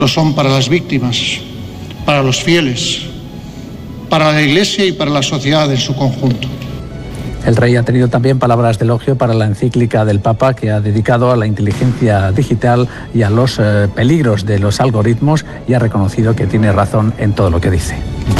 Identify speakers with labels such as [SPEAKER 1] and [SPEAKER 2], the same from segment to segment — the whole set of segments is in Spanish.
[SPEAKER 1] Lo son para las víctimas, para los fieles, para la Iglesia y para la sociedad en su conjunto.
[SPEAKER 2] El rey ha tenido también palabras de elogio para la encíclica del Papa, que ha dedicado a la inteligencia digital y a los peligros de los algoritmos, y ha reconocido que tiene razón en todo lo que dice.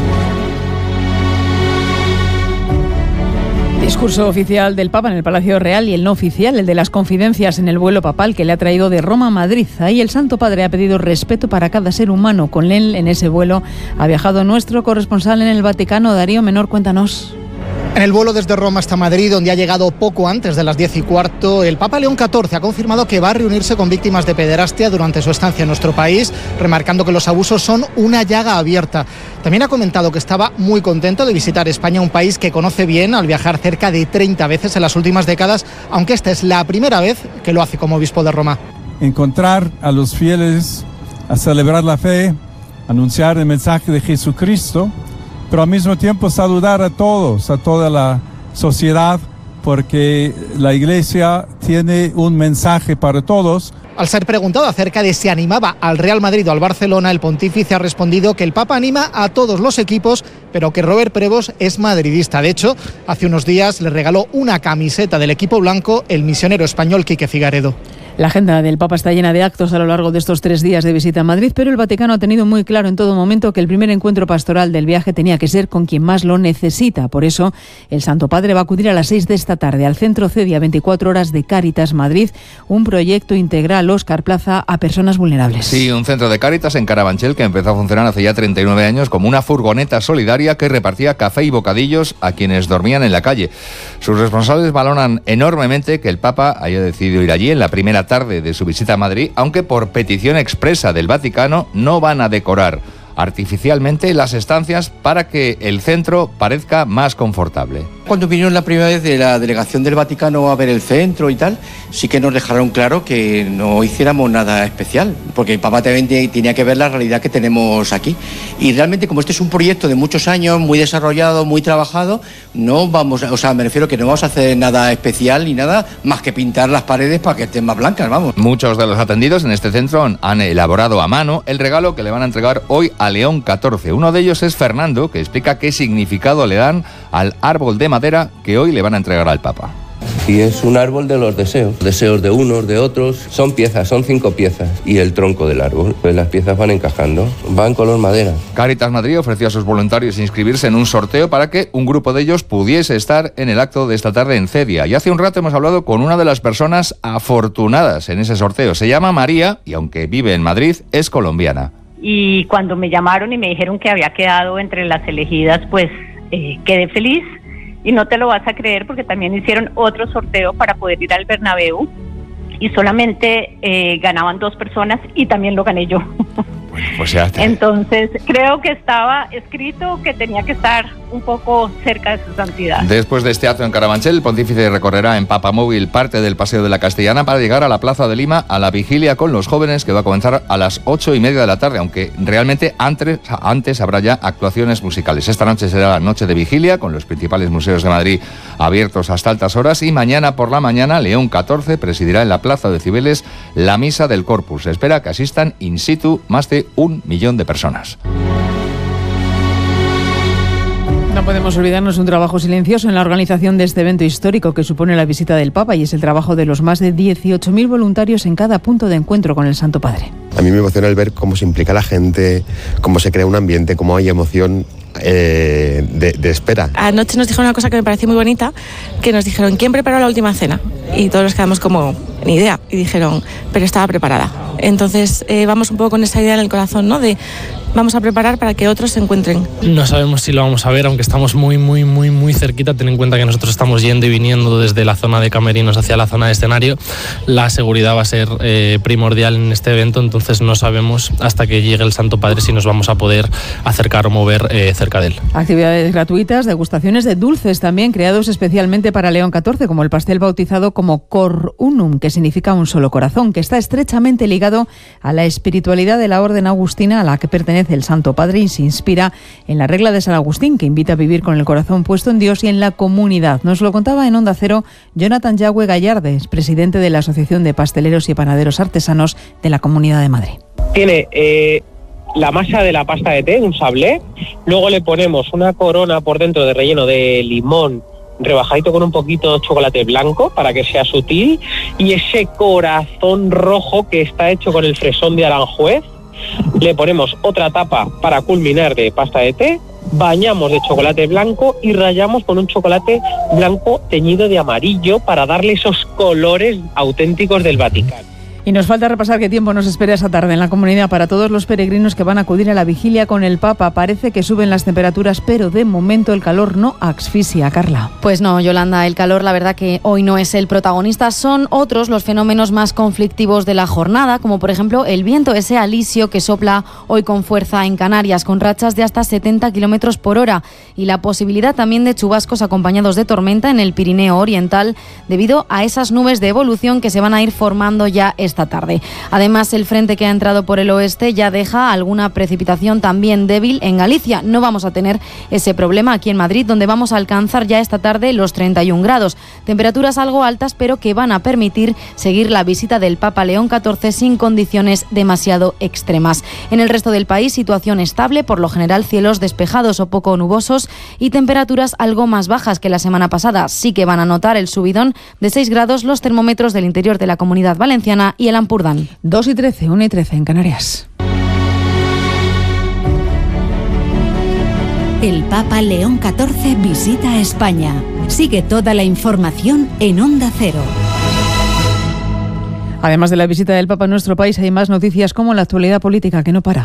[SPEAKER 3] Discurso oficial del Papa en el Palacio Real y el no oficial, el de las confidencias en el vuelo papal que le ha traído de Roma a Madrid. Ahí el Santo Padre ha pedido respeto para cada ser humano. Con él en ese vuelo ha viajado nuestro corresponsal en el Vaticano, Darío Menor, cuéntanos.
[SPEAKER 4] En el vuelo desde Roma hasta Madrid, donde ha llegado poco antes de las 10:15, el Papa León XIV ha confirmado que va a reunirse con víctimas de pederastia durante su estancia en nuestro país, remarcando que los abusos son una llaga abierta. También ha comentado que estaba muy contento de visitar España, un país que conoce bien al viajar cerca de 30 veces en las últimas décadas, aunque esta es la primera vez que lo hace como obispo de Roma.
[SPEAKER 5] Encontrar a los fieles, a celebrar la fe, anunciar el mensaje de Jesucristo, pero al mismo tiempo saludar a todos, a toda la sociedad, porque la Iglesia tiene un mensaje para todos.
[SPEAKER 4] Al ser preguntado acerca de si animaba al Real Madrid o al Barcelona, el pontífice ha respondido que el Papa anima a todos los equipos, pero que Robert Prevost es madridista. De hecho, hace unos días le regaló una camiseta del equipo blanco el misionero español Quique Figaredo.
[SPEAKER 3] La agenda del Papa está llena de actos a lo largo de estos 3 días de visita a Madrid, pero el Vaticano ha tenido muy claro en todo momento que el primer encuentro pastoral del viaje tenía que ser con quien más lo necesita. Por eso, el Santo Padre va a acudir a las 6 de esta tarde al Centro CEDIA 24 Horas de Cáritas Madrid, un proyecto integral Óscar Plaza a personas vulnerables.
[SPEAKER 6] Sí, un centro de Cáritas en Carabanchel que empezó a funcionar hace ya 39 años como una furgoneta solidaria que repartía café y bocadillos a quienes dormían en la calle. Sus responsables valoran enormemente que el Papa haya decidido ir allí en la primera tarde de su visita a Madrid, aunque por petición expresa del Vaticano no van a decorar artificialmente las estancias para que el centro parezca más confortable.
[SPEAKER 7] Cuando vinieron la primera vez de la delegación del Vaticano a ver el centro y tal, sí que nos dejaron claro que no hiciéramos nada especial, porque el Papa también tenía que ver la realidad que tenemos aquí. Y realmente, como este es un proyecto de muchos años, muy desarrollado, muy trabajado, no vamos, me refiero que no vamos a hacer nada especial ni nada más que pintar las paredes para que estén más blancas, vamos.
[SPEAKER 6] Muchos de los atendidos en este centro han elaborado a mano el regalo que le van a entregar hoy a León XIV. Uno de ellos es Fernando, que explica qué significado le dan al árbol de madera que hoy le van a entregar al Papa.
[SPEAKER 8] Y es un árbol de los deseos de unos, de otros. Son piezas, son 5 piezas. Y el tronco del árbol, pues las piezas van encajando, van color madera.
[SPEAKER 6] Cáritas Madrid ofreció a sus voluntarios inscribirse en un sorteo para que un grupo de ellos pudiese estar en el acto de esta tarde en CEDIA. Y hace un rato hemos hablado con una de las personas afortunadas en ese sorteo. Se llama María y aunque vive en Madrid, es colombiana.
[SPEAKER 9] Y cuando me llamaron y me dijeron que había quedado entre las elegidas, pues quedé feliz. Y no te lo vas a creer porque también hicieron otro sorteo para poder ir al Bernabéu y solamente ganaban 2 personas y también lo gané yo.
[SPEAKER 6] Bueno, pues ya está.
[SPEAKER 9] Entonces creo que estaba escrito que tenía que estar un poco cerca de su santidad.
[SPEAKER 6] Después de este acto en Carabanchel, el pontífice recorrerá en Papamóvil parte del Paseo de la Castellana para llegar a la Plaza de Lima a la vigilia con los jóvenes que va a comenzar a las 8:30 de la tarde, aunque realmente antes habrá ya actuaciones musicales. Esta noche será la noche de vigilia con los principales museos de Madrid abiertos hasta altas horas y mañana por la mañana León XIV presidirá en la Plaza de Cibeles la Misa del Corpus. Se espera que asistan in situ más de 1 millón de personas.
[SPEAKER 3] No podemos olvidarnos un trabajo silencioso en la organización de este evento histórico que supone la visita del Papa y es el trabajo de los más de 18.000 voluntarios en cada punto de encuentro con el Santo Padre.
[SPEAKER 10] A mí me emociona el ver cómo se implica la gente, cómo se crea un ambiente, cómo hay emoción de espera.
[SPEAKER 11] Anoche nos dijeron una cosa que me pareció muy bonita, que nos dijeron, ¿quién preparó la última cena? Y todos nos quedamos como, ni idea, y dijeron, pero estaba preparada. Entonces vamos un poco con esa idea en el corazón, ¿no? De vamos a preparar para que otros se encuentren.
[SPEAKER 12] No sabemos si lo vamos a ver, aunque estamos muy cerquita. Ten en cuenta que nosotros estamos yendo y viniendo desde la zona de camerinos hacia la zona de escenario. La seguridad va a ser primordial en este evento, entonces no sabemos hasta que llegue el Santo Padre si nos vamos a poder acercar o mover cerca de él. Actividades gratuitas, degustaciones de dulces también, creados especialmente para León XIV, como el pastel bautizado como Cor Unum, que significa un solo corazón, que está estrechamente ligado a la espiritualidad de la Orden Agustina a la que pertenece
[SPEAKER 3] Jiménez, el Santo Padre, se inspira en la regla de San Agustín, que invita a vivir con el corazón puesto en Dios y en la comunidad. Nos lo contaba en Onda Cero Jonathan Yagüe Gallardes, presidente de la Asociación de Pasteleros y Panaderos Artesanos de la Comunidad de Madrid.
[SPEAKER 13] Tiene la masa de la pasta de té, un sablé, luego le ponemos una corona por dentro de relleno de limón, rebajadito con un poquito de chocolate blanco para que sea sutil, y ese corazón rojo que está hecho con el fresón de Aranjuez, le ponemos otra tapa para culminar de pasta de té, bañamos de chocolate blanco y rallamos con un chocolate blanco teñido de amarillo para darle esos colores auténticos del Vaticano.
[SPEAKER 3] Y nos falta repasar qué tiempo nos espera esa tarde en la comunidad para todos los peregrinos que van a acudir a la vigilia con el Papa. Parece que suben las temperaturas, pero de momento el calor no asfixia. Carla.
[SPEAKER 14] Pues no, Yolanda, el calor la verdad que hoy no es el protagonista. Son otros los fenómenos más conflictivos de la jornada, como por ejemplo el viento, ese alisio que sopla hoy con fuerza en Canarias, con rachas de hasta 70 kilómetros por hora, y la posibilidad también de chubascos acompañados de tormenta en el Pirineo Oriental, debido a esas nubes de evolución que se van a ir formando ya esta tarde. Además, el frente que ha entrado por el oeste ya deja alguna precipitación también débil en Galicia. No vamos a tener ese problema aquí en Madrid, donde vamos a alcanzar ya esta tarde los 31 grados. Temperaturas algo altas, pero que van a permitir seguir la visita del Papa León XIV sin condiciones demasiado extremas. En el resto del país, situación estable, por lo general cielos despejados o poco nubosos y temperaturas algo más bajas que la semana pasada. Sí que van a notar el subidón de 6 grados los termómetros del interior de la Comunidad Valenciana y el Ampurdán.
[SPEAKER 3] 2:13, 1:13 en Canarias.
[SPEAKER 15] El Papa León XIV visita España. Sigue toda la información en Onda Cero.
[SPEAKER 3] Además de la visita del Papa a nuestro país, hay más noticias como la actualidad política que no para.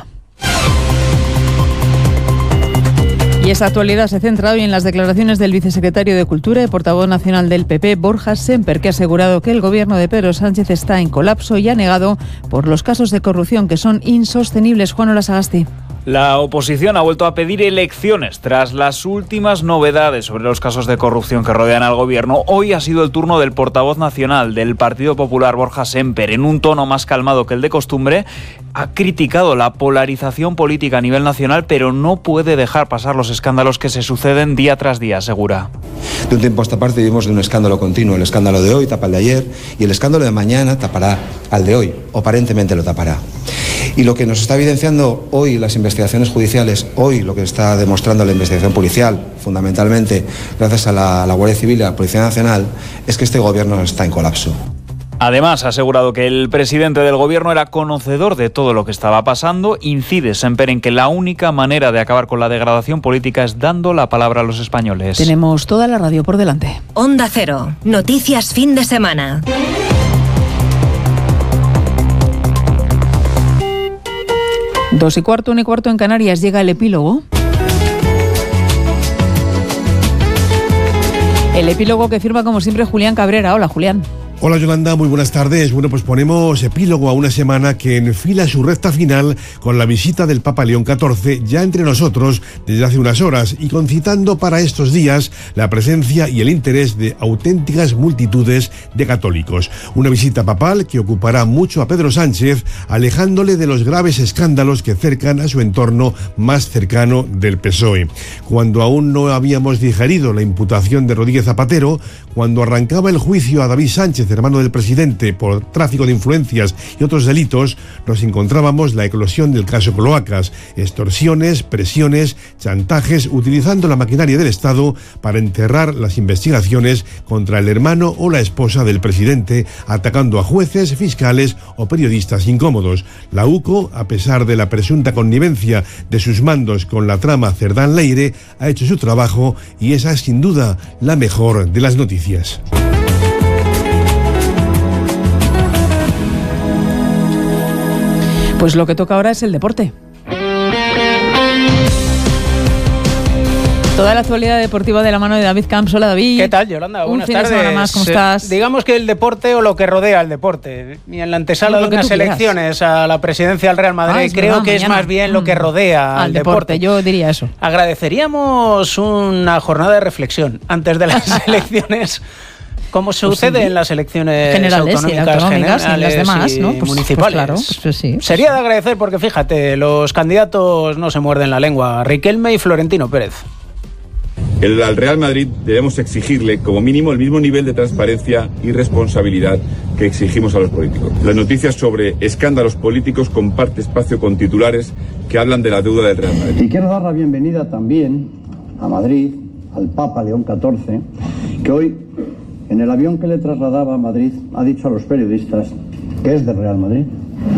[SPEAKER 3] Y esa actualidad se centra hoy en las declaraciones del vicesecretario de Cultura y portavoz nacional del PP, Borja Semper, que ha asegurado que el gobierno de Pedro Sánchez está en colapso y ha negado por los casos de corrupción que son insostenibles. Juan Olasagasti.
[SPEAKER 16] La oposición ha vuelto a pedir elecciones tras las últimas novedades sobre los casos de corrupción que rodean al gobierno. Hoy ha sido el turno del portavoz nacional del Partido Popular, Borja Semper. En un tono más calmado que el de costumbre, ha criticado la polarización política a nivel nacional, pero no puede dejar pasar los escándalos que se suceden día tras día, asegura.
[SPEAKER 17] De un tiempo a esta parte vivimos de un escándalo continuo. El escándalo de hoy tapa el de ayer y el escándalo de mañana tapará al de hoy, o aparentemente lo tapará. Y lo que nos está evidenciando hoy las investigaciones judiciales, hoy lo que está demostrando la investigación policial, fundamentalmente gracias a la Guardia Civil y a la Policía Nacional, es que este gobierno está en colapso.
[SPEAKER 16] Además, ha asegurado que el presidente del gobierno era conocedor de todo lo que estaba pasando. Incide Semper en que la única manera de acabar con la degradación política es dando la palabra a los españoles.
[SPEAKER 3] Tenemos toda la radio por delante.
[SPEAKER 15] Onda Cero, noticias fin de semana.
[SPEAKER 3] 2:15, 1:15 en Canarias, llega el epílogo. El epílogo que firma como siempre Julián Cabrera. Hola, Julián.
[SPEAKER 18] Hola Yolanda, muy buenas tardes. Bueno, pues ponemos epílogo a una semana que enfila su recta final con la visita del Papa León XIV ya entre nosotros desde hace unas horas y concitando para estos días la presencia y el interés de auténticas multitudes de católicos. Una visita papal que ocupará mucho a Pedro Sánchez, alejándole de los graves escándalos que cercan a su entorno más cercano del PSOE. Cuando aún no habíamos digerido la imputación de Rodríguez Zapatero, cuando arrancaba el juicio a David Sánchez, hermano del presidente, por tráfico de influencias y otros delitos, nos encontrábamos la eclosión del caso Cloacas, extorsiones, presiones, chantajes, utilizando la maquinaria del Estado para enterrar las investigaciones contra el hermano o la esposa del presidente, atacando a jueces, fiscales o periodistas incómodos. La UCO, a pesar de la presunta connivencia de sus mandos con la trama Cerdán Leire, ha hecho su trabajo y esa es sin duda la mejor de las noticias.
[SPEAKER 3] Pues lo que toca ahora es el deporte. Toda la actualidad deportiva de la mano de David Camps. Hola, David.
[SPEAKER 19] ¿Qué tal, Yolanda? Buenas tardes.
[SPEAKER 3] Un fin de semana más, ¿cómo estás?
[SPEAKER 19] Digamos que el deporte o lo que rodea al deporte. Y en la antesala de unas elecciones a la presidencia del Real Madrid, creo que es más bien lo que rodea al deporte.
[SPEAKER 3] Yo diría eso.
[SPEAKER 19] Agradeceríamos una jornada de reflexión antes de las elecciones como sucede en las elecciones
[SPEAKER 3] generales, autonómicas y las demás, ¿no?
[SPEAKER 19] Municipales.
[SPEAKER 3] Pues claro, pues sí.
[SPEAKER 19] Sería de agradecer porque, fíjate, los candidatos no se muerden la lengua. Riquelme y Florentino Pérez.
[SPEAKER 20] Al Real Madrid debemos exigirle como mínimo el mismo nivel de transparencia y responsabilidad que exigimos a los políticos. Las noticias sobre escándalos políticos comparte espacio con titulares que hablan de la deuda del Real Madrid.
[SPEAKER 21] Y quiero dar la bienvenida también a Madrid, al Papa León XIV, que hoy, en el avión que le trasladaba a Madrid, ha dicho a los periodistas que es del Real Madrid.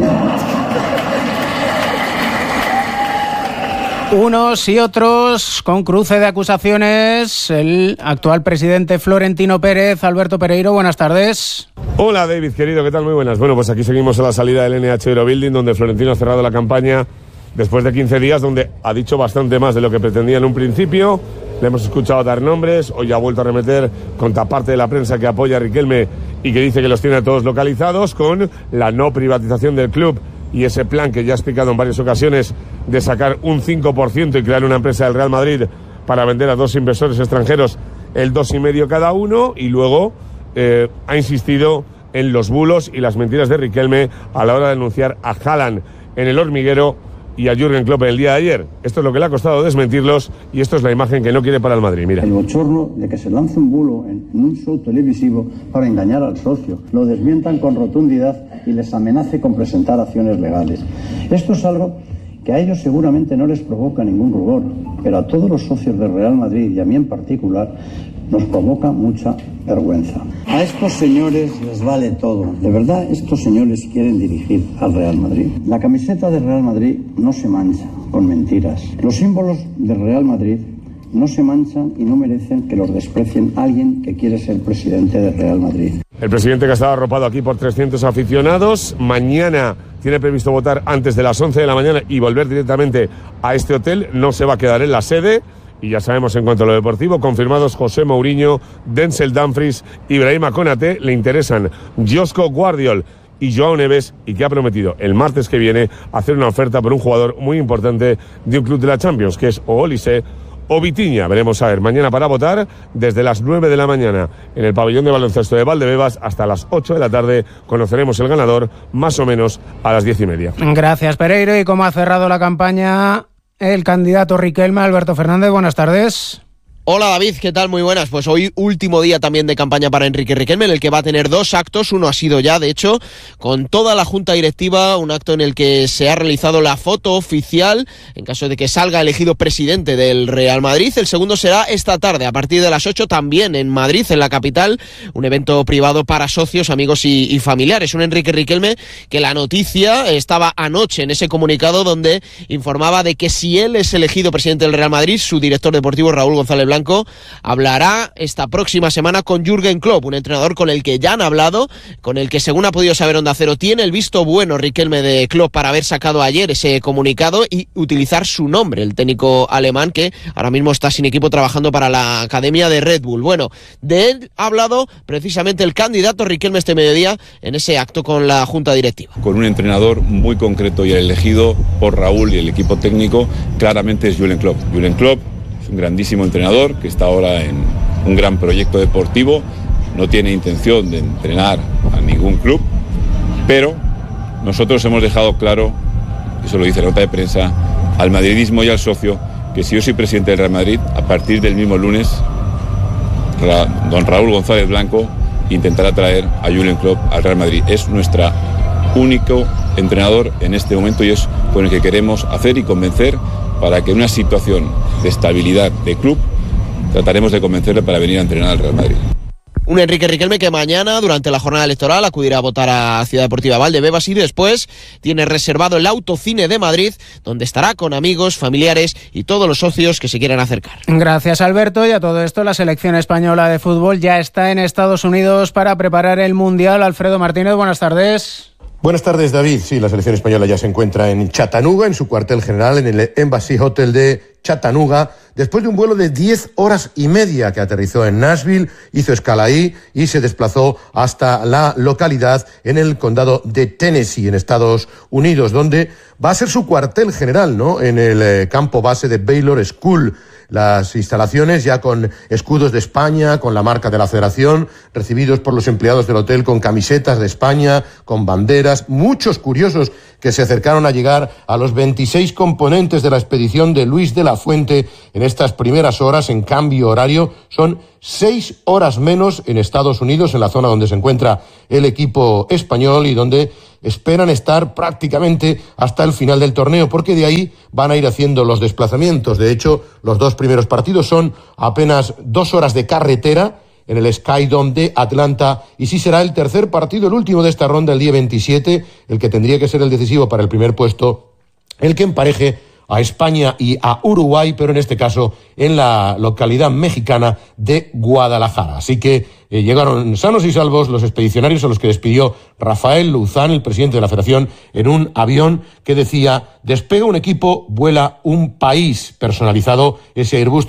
[SPEAKER 19] Unos y otros con cruce de acusaciones. El actual presidente Florentino Pérez. Alberto Pereiro, buenas tardes.
[SPEAKER 22] Hola David, querido, ¿qué tal? Muy buenas. Bueno, pues aquí seguimos a la salida del NH Eurobuilding, donde Florentino ha cerrado la campaña después de 15 días, donde ha dicho bastante más de lo que pretendía en un principio. Le hemos escuchado dar nombres, hoy ha vuelto a remeter contra parte de la prensa que apoya a Riquelme y que dice que los tiene a todos localizados, con la no privatización del club y ese plan que ya ha explicado en varias ocasiones de sacar un 5% y crear una empresa del Real Madrid para vender a 2 inversores extranjeros el 2,5 cada uno, y luego ha insistido en los bulos y las mentiras de Riquelme a la hora de anunciar a Haaland en el hormiguero y a Jürgen Klopp el día de ayer. Esto es lo que le ha costado desmentirlos y esto es la imagen que no quiere para el Madrid. Mira.
[SPEAKER 21] El bochorno de que se lance un bulo en un show televisivo para engañar al socio. Lo desmientan con rotundidad y les amenace con presentar acciones legales. Esto es algo que a ellos seguramente no les provoca ningún rubor, pero a todos los socios del Real Madrid y a mí en particular nos provoca mucha vergüenza. A estos señores les vale todo. De verdad, estos señores quieren dirigir al Real Madrid. La camiseta del Real Madrid no se mancha con mentiras. Los símbolos del Real Madrid no se manchan y no merecen que los desprecien alguien que quiere ser presidente del Real Madrid.
[SPEAKER 22] El presidente, que estaba arropado aquí por 300 aficionados, mañana tiene previsto votar antes de las 11 de la mañana y volver directamente a este hotel. No se va a quedar en la sede. Y ya sabemos, en cuanto a lo deportivo, confirmados José Mourinho, Denzel Dumfries, Ibrahima Konaté. Le interesan Josko Guardiol y Joao Neves, y que ha prometido el martes que viene hacer una oferta por un jugador muy importante de un club de la Champions, que es o Olise o Vitinha. Veremos a ver, mañana para votar desde las 9 de la mañana en el pabellón de baloncesto de Valdebebas hasta las 8 de la tarde. Conoceremos el ganador más o menos a las 10:30.
[SPEAKER 19] Gracias, Pereiro. Y como ha cerrado la campaña el candidato Riquelme, Alberto Fernández, buenas tardes.
[SPEAKER 23] Hola David, ¿qué tal? Muy buenas. Pues hoy último día también de campaña para Enrique Riquelme, en el que va a tener 2 actos. Uno ha sido ya, de hecho, con toda la junta directiva, un acto en el que se ha realizado la foto oficial en caso de que salga elegido presidente del Real Madrid. El segundo será esta tarde, a partir de las 8, también en Madrid, en la capital, un evento privado para socios, amigos y familiares. Un Enrique Riquelme que la noticia estaba anoche en ese comunicado donde informaba de que si él es elegido presidente del Real Madrid, su director deportivo Raúl González Blanco hablará esta próxima semana con Jürgen Klopp, un entrenador con el que ya han hablado, con el que, según ha podido saber Onda Cero, tiene el visto bueno Riquelme de Klopp para haber sacado ayer ese comunicado y utilizar su nombre, el técnico alemán que ahora mismo está sin equipo trabajando para la academia de Red Bull. Bueno, de él ha hablado precisamente el candidato Riquelme este mediodía en ese acto con la junta directiva.
[SPEAKER 20] Con un entrenador muy concreto y elegido por Raúl y el equipo técnico, claramente es Jürgen Klopp. Jürgen Klopp, un grandísimo entrenador que está ahora en un gran proyecto deportivo, no tiene intención de entrenar a ningún club, pero nosotros hemos dejado claro, eso lo dice la nota de prensa, al madridismo y al socio, que si yo soy presidente del Real Madrid, a partir del mismo lunes, don Raúl González Blanco intentará traer a Jürgen Klopp al Real Madrid. Es nuestro único entrenador en este momento y es con el que queremos hacer y convencer para que en una situación de estabilidad de club trataremos de convencerle para venir a entrenar al Real Madrid.
[SPEAKER 23] Un Enrique Riquelme que mañana, durante la jornada electoral, acudirá a votar a Ciudad Deportiva Valdebebas y después tiene reservado el Autocine de Madrid, donde estará con amigos, familiares y todos los socios que se quieran acercar.
[SPEAKER 19] Gracias, Alberto. Y a todo esto, la selección española de fútbol ya está en Estados Unidos para preparar el Mundial. Alfredo Martínez, buenas tardes.
[SPEAKER 24] Buenas tardes, David. Sí, la selección española ya se encuentra en Chattanooga, en su cuartel general, en el Embassy Hotel de
[SPEAKER 1] Chattanooga, después de un vuelo de 10 horas y media que aterrizó en Nashville, hizo escala ahí y se desplazó hasta la localidad en el condado de Tennessee, en Estados Unidos, donde va a ser su cuartel general, ¿no?, en el campo base de Baylor School. Las instalaciones ya con escudos de España, con la marca de la Federación, recibidos por los empleados del hotel con camisetas de España, con banderas, muchos curiosos que se acercaron a llegar a los 26 componentes de la expedición de Luis de la Fuente en estas primeras horas en cambio horario. Son 6 horas menos en Estados Unidos, en la zona donde se encuentra el equipo español y donde esperan estar prácticamente hasta el final del torneo, porque de ahí van a ir haciendo los desplazamientos. De hecho, los 2 primeros partidos son apenas 2 horas de carretera en el Skydome de Atlanta, y sí será el tercer partido, el último de esta ronda, el día 27, el que tendría que ser el decisivo para el primer puesto, el que empareje a España y a Uruguay, pero en este caso en la localidad mexicana de Guadalajara. Así que llegaron sanos y salvos los expedicionarios, a los que despidió Rafael Luzán, el presidente de la Federación, en un avión que decía: despega un equipo, vuela un país, personalizado ese Airbus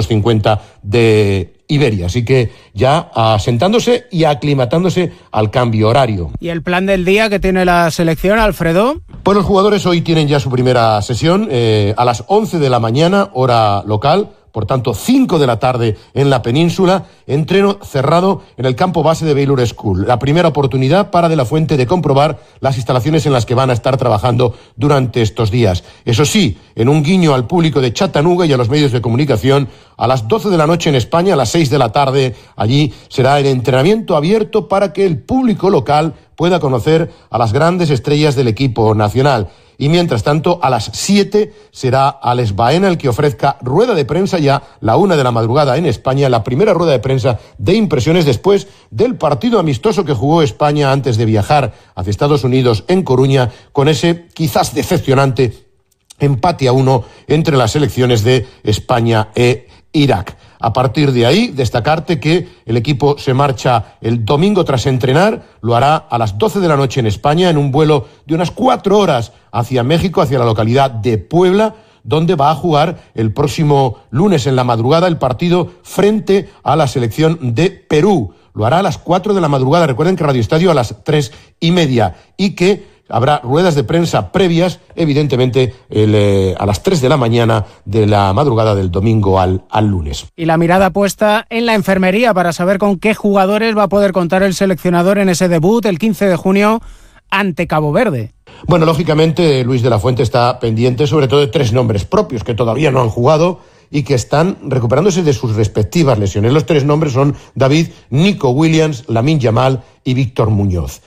[SPEAKER 1] 350 de Iberia. Así que ya asentándose y aclimatándose al cambio horario.
[SPEAKER 19] ¿Y el plan del día que tiene la selección, Alfredo?
[SPEAKER 1] Pues los jugadores hoy tienen ya su primera sesión a las 11 de la mañana, hora local, por tanto 5 de la tarde en la península, entreno cerrado en el campo base de Baylor School. La primera oportunidad para De la Fuente de comprobar las instalaciones en las que van a estar trabajando durante estos días. Eso sí, en un guiño al público de Chattanooga y a los medios de comunicación, a las 12 de la noche en España, a las 6 de la tarde, allí será el entrenamiento abierto para que el público local pueda conocer a las grandes estrellas del equipo nacional. Y mientras tanto, a las 7 será Alex Baena el que ofrezca rueda de prensa ya, la 1 de la madrugada en España, la primera rueda de prensa de impresiones después del partido amistoso que jugó España antes de viajar hacia Estados Unidos en Coruña, con ese quizás decepcionante empate a 1 entre las selecciones de España e Irak. A partir de ahí, destacarte que el equipo se marcha el domingo tras entrenar, lo hará a las 12 de la noche en España, en un vuelo de unas 4 horas hacia México, hacia la localidad de Puebla, donde va a jugar el próximo lunes en la madrugada el partido frente a la selección de Perú. Lo hará a las 4 de la madrugada, recuerden que Radio Estadio a las 3:30, y que habrá ruedas de prensa previas, evidentemente, a las 3 de la mañana de la madrugada del domingo al lunes.
[SPEAKER 19] Y la mirada puesta en la enfermería para saber con qué jugadores va a poder contar el seleccionador en ese debut el 15 de junio ante Cabo Verde.
[SPEAKER 1] Bueno, lógicamente Luis de la Fuente está pendiente sobre todo de 3 nombres propios que todavía no han jugado y que están recuperándose de sus respectivas lesiones. Los 3 nombres son David, Nico Williams, Lamine Yamal y Víctor Muñoz.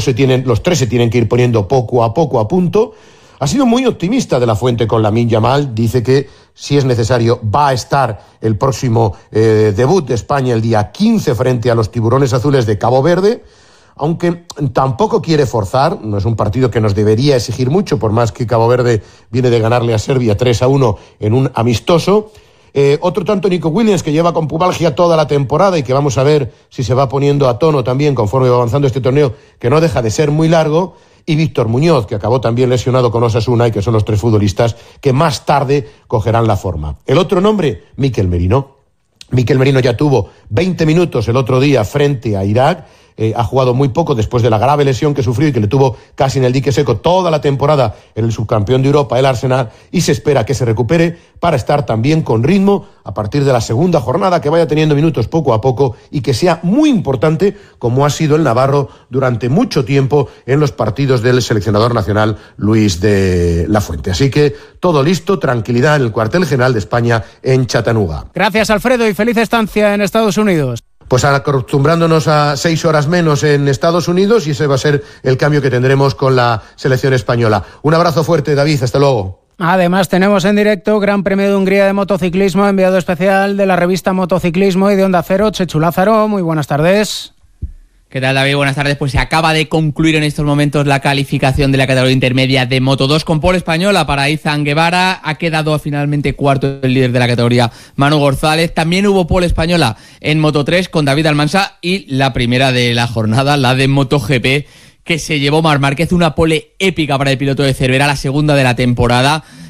[SPEAKER 1] Los 3 se tienen que ir poniendo poco a poco a punto. Ha sido muy optimista de la Fuente con Lamine Yamal. Dice que, si es necesario, va a estar el próximo debut de España el día 15 frente a los Tiburones Azules de Cabo Verde, aunque tampoco quiere forzar. No es un partido que nos debería exigir mucho, por más que Cabo Verde viene de ganarle a Serbia 3-1 en un amistoso. Otro tanto Nico Williams, que lleva con pubalgia toda la temporada y que vamos a ver si se va poniendo a tono también conforme va avanzando este torneo, que no deja de ser muy largo, y Víctor Muñoz, que acabó también lesionado con Osasuna, y que son los 3 futbolistas que más tarde cogerán la forma. El otro nombre, Mikel Merino. Mikel Merino ya tuvo 20 minutos el otro día frente a Irak. Ha jugado muy poco después de la grave lesión que sufrió y que le tuvo casi en el dique seco toda la temporada en el subcampeón de Europa, el Arsenal, y se espera que se recupere para estar también con ritmo a partir de la segunda jornada, que vaya teniendo minutos poco a poco y que sea muy importante, como ha sido el navarro durante mucho tiempo en los partidos del seleccionador nacional Luis de la Fuente. Así que todo listo, tranquilidad en el cuartel general de España en Chattanooga.
[SPEAKER 19] Gracias, Alfredo, y feliz estancia en Estados Unidos.
[SPEAKER 1] Pues acostumbrándonos a 6 horas menos en Estados Unidos, y ese va a ser el cambio que tendremos con la selección española. Un abrazo fuerte, David, hasta luego.
[SPEAKER 19] Además, tenemos en directo Gran Premio de Hungría de motociclismo, enviado especial de la revista Motociclismo y de Onda Cero, Chechu Lázaro. Muy buenas tardes.
[SPEAKER 2] ¿Qué tal, David? Buenas tardes. Pues se acaba de concluir en estos momentos la calificación de la categoría intermedia de Moto2 con pole española para Izan Guevara. Ha quedado finalmente cuarto el líder de la categoría, Manu González. También hubo pole española en Moto3 con David Almansa, y la primera de la jornada, la de MotoGP, que se llevó Marc Márquez, una pole épica para el piloto de Cervera, la segunda de la temporada.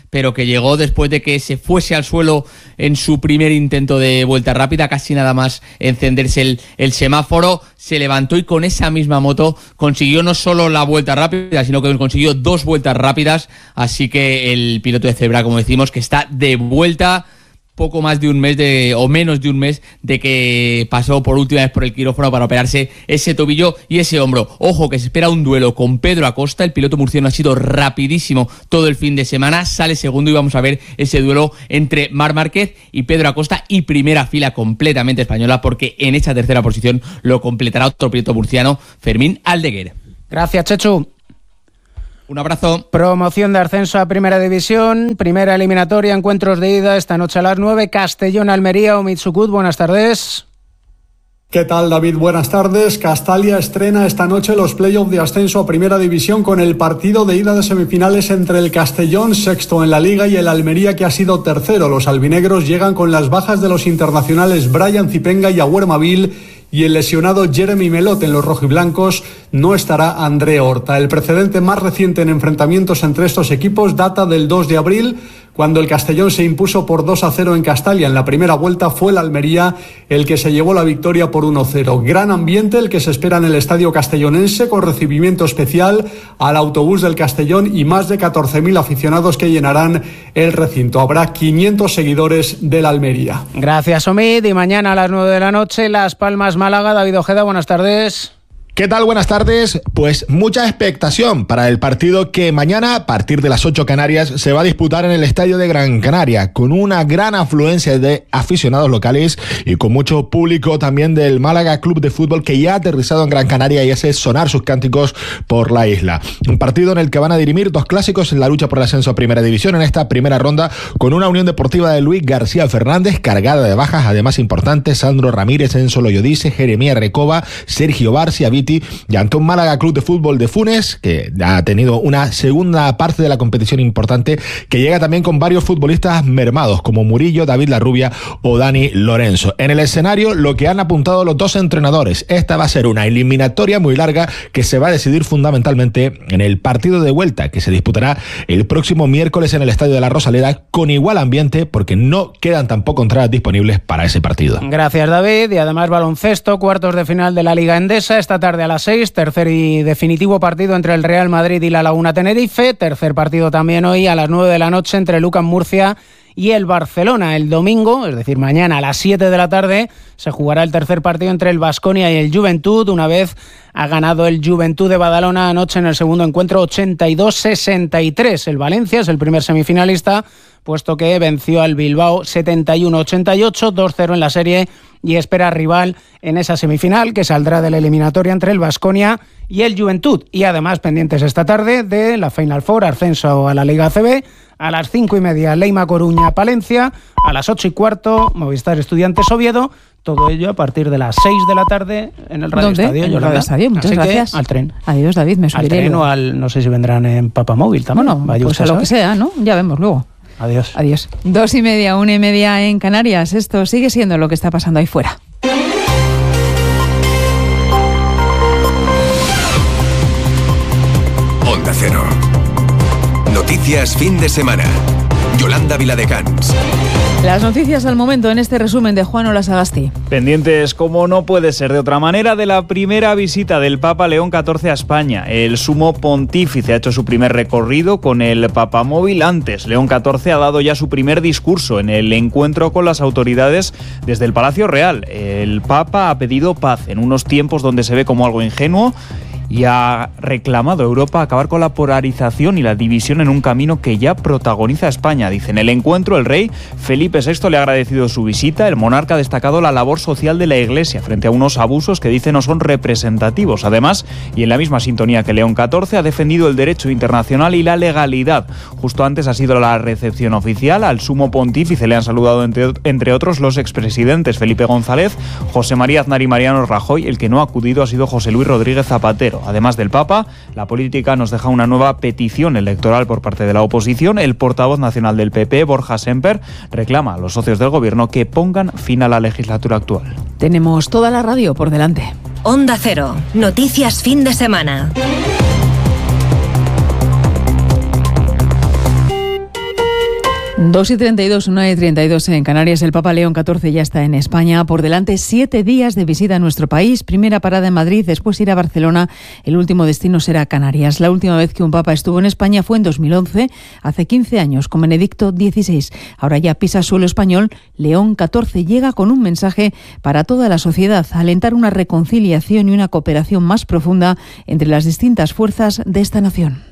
[SPEAKER 2] pero que llegó después de que se fuese al suelo en su primer intento de vuelta rápida, casi nada más encenderse el semáforo, se levantó y con esa misma moto consiguió no solo la vuelta rápida, sino que consiguió 2 vueltas rápidas, así que el piloto de Zebra, como decimos, que está de vuelta poco más de un mes o menos de un mes de que pasó por última vez por el quirófano para operarse ese tobillo y ese hombro. Ojo, que se espera un duelo con Pedro Acosta. El piloto murciano ha sido rapidísimo todo el fin de semana, sale segundo y vamos a ver ese duelo entre Marc Márquez y Pedro Acosta, y primera fila completamente española, porque en esa tercera posición lo completará otro piloto murciano, Fermín Aldeguer.
[SPEAKER 19] Gracias, Chechu.
[SPEAKER 2] Un abrazo.
[SPEAKER 19] Promoción de ascenso a Primera División, primera eliminatoria, encuentros de ida esta noche a las 9, Castellón-Almería o Mitsucut. Buenas tardes.
[SPEAKER 4] ¿Qué tal, David? Buenas tardes. Castalia estrena esta noche los playoffs de ascenso a Primera División con el partido de ida de semifinales entre el Castellón, sexto en la Liga, y el Almería, que ha sido tercero. Los albinegros llegan con las bajas de los internacionales Brian Zipenga y Agüer Mabil, y el lesionado Jeremy Melot. En los rojiblancos no estará André Horta. El precedente más reciente en enfrentamientos entre estos equipos data del 2 de abril, cuando el Castellón se impuso por 2-0 en Castalia. En la primera vuelta fue el Almería el que se llevó la victoria por 1-0. Gran ambiente el que se espera en el estadio castellonense, con recibimiento especial al autobús del Castellón y más de 14.000 aficionados que llenarán el recinto. Habrá 500 seguidores del Almería.
[SPEAKER 19] Gracias, Omid. Y mañana a las 9 de la noche, Las Palmas Málaga. David Ojeda, buenas tardes.
[SPEAKER 5] ¿Qué tal? Buenas tardes. Pues mucha expectación para el partido que mañana, a partir de las 8 Canarias, se va a disputar en el Estadio de Gran Canaria, con una gran afluencia de aficionados locales y con mucho público también del Málaga Club de Fútbol, que ya ha aterrizado en Gran Canaria y hace sonar sus cánticos por la isla. Un partido en el que van a dirimir 2 clásicos en la lucha por el ascenso a Primera División en esta primera ronda, con una Unión Deportiva de Luis García Fernández cargada de bajas, además importantes: Sandro Ramírez, Enzo Loyodice, Jeremías Recoba, Sergio Barcia, Viti, y ante un Málaga Club de Fútbol de Funes, que ha tenido una segunda parte de la competición importante, que llega también con varios futbolistas mermados, como Murillo, David Larrubia o Dani Lorenzo. En el escenario, lo que han apuntado los 2 entrenadores: esta va a ser una eliminatoria muy larga que se va a decidir fundamentalmente en el partido de vuelta, que se disputará el próximo miércoles en el Estadio de la Rosaleda, con igual ambiente, porque no quedan tampoco entradas disponibles para ese partido.
[SPEAKER 19] Gracias, David. Y además baloncesto, cuartos de final de la Liga Endesa, esta tarde a las 6, tercer y definitivo partido entre el Real Madrid y la Laguna Tenerife, tercer partido también hoy a las 9 de la noche entre Lucan Murcia y el Barcelona. El domingo, es decir, mañana a las 7 de la tarde, se jugará el tercer partido entre el Baskonia y el Juventud, una vez ha ganado el Juventud de Badalona anoche en el segundo encuentro 82-63. El Valencia es el primer semifinalista, puesto que venció al Bilbao 71-88, 2-0 en la serie, y espera rival en esa semifinal, que saldrá de la eliminatoria entre el Baskonia y el Juventud. Y además pendientes esta tarde de la Final Four, ascenso a la Liga ACB, a las 5:30 Leima Coruña Palencia, a las 8:15 Movistar Estudiantes Oviedo. Todo ello a partir de las 6 de la tarde en el Radio Estadio.
[SPEAKER 3] En el Radio Estadio, muchas gracias.
[SPEAKER 19] Al tren.
[SPEAKER 3] Adiós, David, me subiré.
[SPEAKER 19] Al tren o no sé si vendrán en Papamóvil también.
[SPEAKER 3] Bueno, pues a lo que sea, ¿no? Ya vemos luego.
[SPEAKER 19] Adiós.
[SPEAKER 3] Adiós. 2:30, 1:30 en Canarias. Esto sigue siendo lo que está pasando ahí fuera.
[SPEAKER 7] Onda Cero. Noticias fin de semana. Yolanda Viladecans.
[SPEAKER 3] Las noticias al momento en este resumen de Juan Olasagasti.
[SPEAKER 16] Pendientes, como no puede ser de otra manera, de la primera visita del Papa León XIV a España. El sumo pontífice ha hecho su primer recorrido con el Papamóvil. Antes, León XIV ha dado ya su primer discurso en el encuentro con las autoridades desde el Palacio Real. El Papa ha pedido paz en unos tiempos donde se ve como algo ingenuo, y ha reclamado a Europa acabar con la polarización y la división en un camino que ya protagoniza España. Dice, en el encuentro el rey Felipe VI le ha agradecido su visita. El monarca ha destacado la labor social de la Iglesia frente a unos abusos que dice no son representativos. Además, y en la misma sintonía que León XIV, ha defendido el derecho internacional y la legalidad. Justo antes ha sido la recepción oficial. Al sumo pontífice le han saludado entre otros los expresidentes Felipe González, José María Aznar y Mariano Rajoy. El que no ha acudido ha sido José Luis Rodríguez Zapatero. Además del Papa, la política nos deja una nueva petición electoral por parte de la oposición. El portavoz nacional del PP, Borja Semper, reclama a los socios del gobierno que pongan fin a la legislatura actual.
[SPEAKER 3] Tenemos toda la radio por delante.
[SPEAKER 15] Onda Cero, noticias fin de semana.
[SPEAKER 3] 2:32, 1:32 en Canarias. El Papa León XIV ya está en España. Por delante 7 días de visita a nuestro país. Primera parada en Madrid, después ir a Barcelona. El último destino será Canarias. La última vez que un Papa estuvo en España fue en 2011, hace 15 años, con Benedicto XVI. Ahora ya pisa suelo español. León XIV llega con un mensaje para toda la sociedad: alentar una reconciliación y una cooperación más profunda entre las distintas fuerzas de esta nación.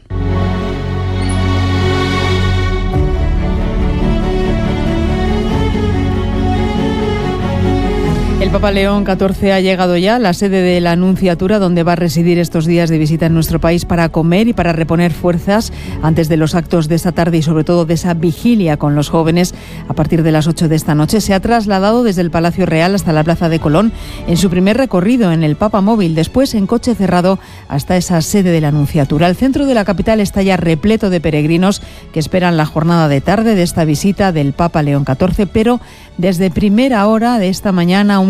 [SPEAKER 3] El Papa León XIV ha llegado ya a la sede de la Nunciatura, donde va a residir estos días de visita en nuestro país para comer y para reponer fuerzas antes de los actos de esta tarde y sobre todo de esa vigilia con los jóvenes a partir de las 8 de esta noche. Se ha trasladado desde el Palacio Real hasta la Plaza de Colón en su primer recorrido en el Papa Móvil, después en coche cerrado hasta esa sede de la Nunciatura. El centro de la capital está ya repleto de peregrinos que esperan la jornada de tarde de esta visita del Papa León XIV, pero desde primera hora de esta mañana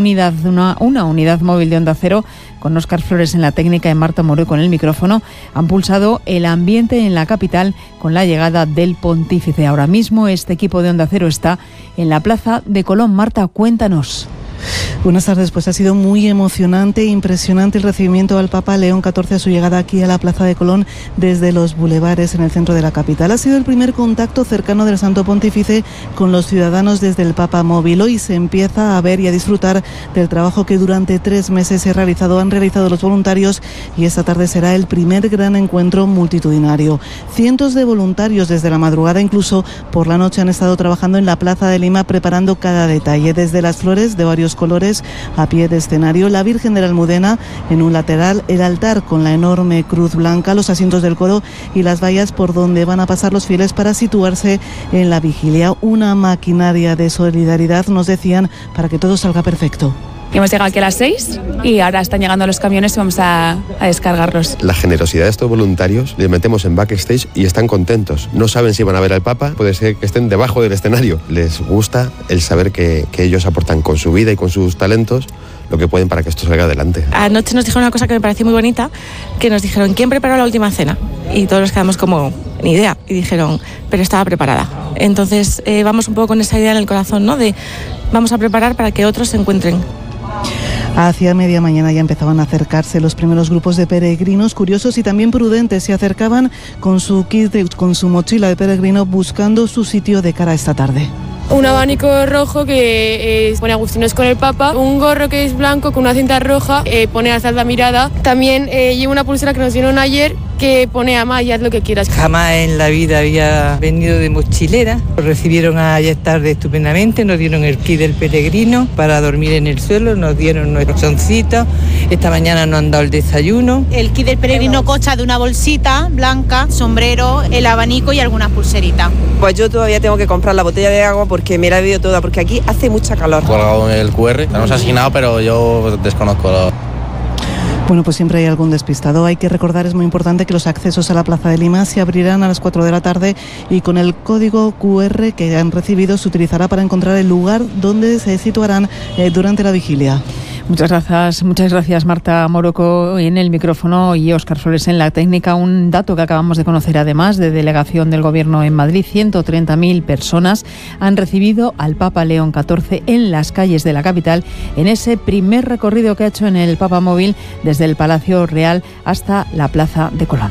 [SPEAKER 3] una unidad móvil de Onda Cero, con Óscar Flores en la técnica y Marta Moreno con el micrófono, han pulsado el ambiente en la capital con la llegada del pontífice. Ahora mismo este equipo de Onda Cero está en la Plaza de Colón. Marta, cuéntanos.
[SPEAKER 6] Buenas tardes. Pues ha sido muy emocionante e impresionante el recibimiento al Papa León XIV a su llegada aquí a la Plaza de Colón desde los bulevares en el centro de la capital. Ha sido el primer contacto cercano del Santo Pontífice con los ciudadanos desde el Papa Móvil. Hoy se empieza a ver y a disfrutar del trabajo que durante 3 meses han realizado los voluntarios, y esta tarde será el primer gran encuentro multitudinario. Cientos de voluntarios desde la madrugada, incluso por la noche, han estado trabajando en la Plaza de Lima preparando cada detalle, desde las flores de varios colores a pie de escenario, la Virgen de la Almudena en un lateral, el altar con la enorme cruz blanca, los asientos del coro y las vallas por donde van a pasar los fieles para situarse en la vigilia. Una maquinaria de solidaridad, nos decían, para que todo salga perfecto.
[SPEAKER 8] Hemos llegado aquí a las 6 y ahora están llegando los camiones y vamos a descargarlos.
[SPEAKER 10] La generosidad de estos voluntarios, les metemos en backstage y están contentos. No saben si van a ver al Papa, puede ser que estén debajo del escenario. Les gusta el saber que ellos aportan con su vida y con sus talentos lo que pueden para que esto salga adelante.
[SPEAKER 11] Anoche nos dijeron una cosa que me pareció muy bonita, que nos dijeron: ¿quién preparó la última cena? Y todos nos quedamos como, ni idea, y dijeron, pero estaba preparada. Entonces vamos un poco con esa idea en el corazón, ¿no? De vamos a preparar para que otros se encuentren.
[SPEAKER 6] Hacia media mañana ya empezaban a acercarse los primeros grupos de peregrinos, curiosos y también prudentes. Se acercaban con su kit, con su mochila de peregrino, buscando su sitio de cara a esta tarde.
[SPEAKER 9] Un abanico rojo que pone agustinos con el Papa, un gorro que es blanco con una cinta roja, pone alzad la mirada. También llevo una pulsera que nos dieron ayer que pone ama y haz lo que quieras.
[SPEAKER 24] Jamás en la vida había venido de mochilera. Nos recibieron ayer tarde estupendamente, nos dieron el kit del peregrino para dormir en el suelo, nos dieron nuestros choncitos, esta mañana nos han dado el desayuno.
[SPEAKER 25] El kit del peregrino consta de una bolsita blanca, sombrero, el abanico y algunas pulseritas.
[SPEAKER 26] Pues yo todavía tengo que comprar la botella de agua porque me la he bebido toda, porque aquí hace mucha calor.
[SPEAKER 27] Colgado en el QR, nos ha asignado, pero yo desconozco.
[SPEAKER 6] Bueno, pues siempre hay algún despistado. Hay que recordar, es muy importante, que los accesos a la Plaza de Lima se abrirán a las 4 de la tarde y con el código QR que han recibido se utilizará para encontrar el lugar donde se situarán durante la vigilia.
[SPEAKER 3] Muchas gracias Marta Morocco en el micrófono y Óscar Flores en la técnica. Un dato que acabamos de conocer, además, de delegación del Gobierno en Madrid: 130.000 personas han recibido al Papa León XIV en las calles de la capital en ese primer recorrido que ha hecho en el Papa Móvil desde el Palacio Real hasta la Plaza de Colón.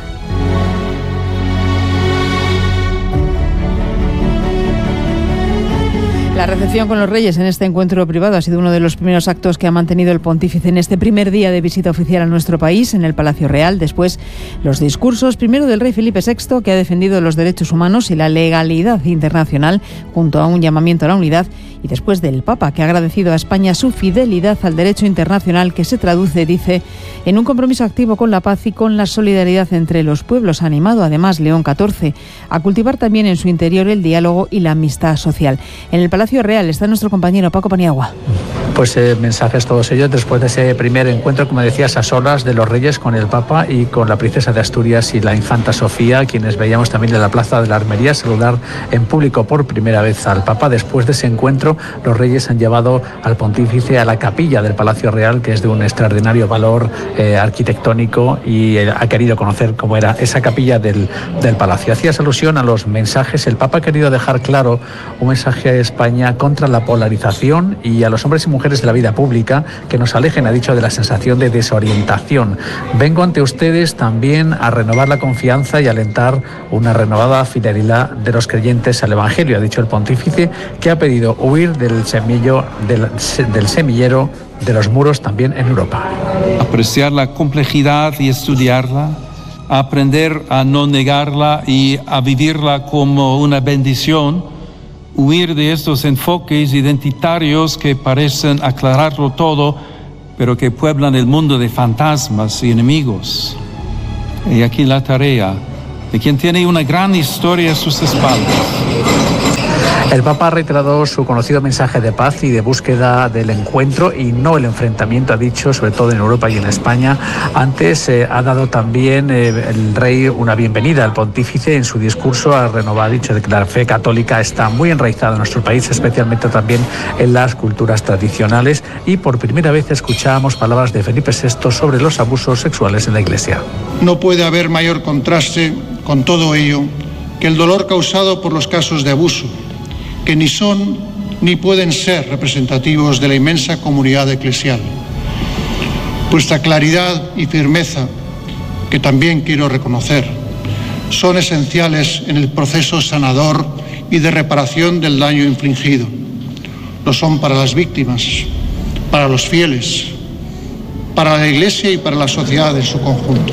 [SPEAKER 3] La recepción con los reyes en este encuentro privado ha sido uno de los primeros actos que ha mantenido el pontífice en este primer día de visita oficial a nuestro país, en el Palacio Real. Después, los discursos, primero del rey Felipe VI, que ha defendido los derechos humanos y la legalidad internacional, junto a un llamamiento a la unidad, y después del Papa, que ha agradecido a España su fidelidad al derecho internacional, que se traduce, dice, en un compromiso activo con la paz y con la solidaridad entre los pueblos. Ha animado, además, León XIV a cultivar también en su interior el diálogo y la amistad social. En el Palacio Palacio Real. Está nuestro compañero Paco Paniagua.
[SPEAKER 12] Pues mensajes todos ellos después de ese primer encuentro, como decías, a solas de los Reyes con el Papa y con la princesa de Asturias y la infanta Sofía, quienes veíamos también en la plaza de la Armería saludar en público por primera vez al Papa. Después de ese encuentro, los Reyes han llevado al pontífice a la capilla del Palacio Real, que es de un extraordinario valor arquitectónico, y ha querido conocer cómo era esa capilla del Palacio. Hacías alusión a los mensajes. El Papa ha querido dejar claro un mensaje a España contra la polarización y a los hombres y mujeres de la vida pública que nos alejen, ha dicho, de la sensación de desorientación. Vengo ante ustedes también a renovar la confianza y alentar una renovada fidelidad de los creyentes al Evangelio, ha dicho el pontífice, que ha pedido huir del semillero de los muros también en Europa.
[SPEAKER 13] Apreciar la complejidad y estudiarla, aprender a no negarla y a vivirla como una bendición. Huir de estos enfoques identitarios que parecen aclararlo todo, pero que pueblan el mundo de fantasmas y enemigos. Y aquí la tarea de quien tiene una gran historia a sus espaldas.
[SPEAKER 12] El Papa ha reiterado su conocido mensaje de paz y de búsqueda del encuentro y no el enfrentamiento, ha dicho, sobre todo en Europa y en España. Antes ha dado también el rey una bienvenida al pontífice en su discurso. Ha dicho que la fe católica está muy enraizada en nuestro país, especialmente también en las culturas tradicionales, y por primera vez escuchábamos palabras de Felipe VI sobre los abusos sexuales en la Iglesia.
[SPEAKER 14] No puede haber mayor contraste con todo ello que el dolor causado por los casos de abuso, que ni son ni pueden ser representativos de la inmensa comunidad eclesial. Vuestra claridad y firmeza, que también quiero reconocer, son esenciales en el proceso sanador y de reparación del daño infligido. Lo son para las víctimas, para los fieles, para la Iglesia y para la sociedad en su conjunto.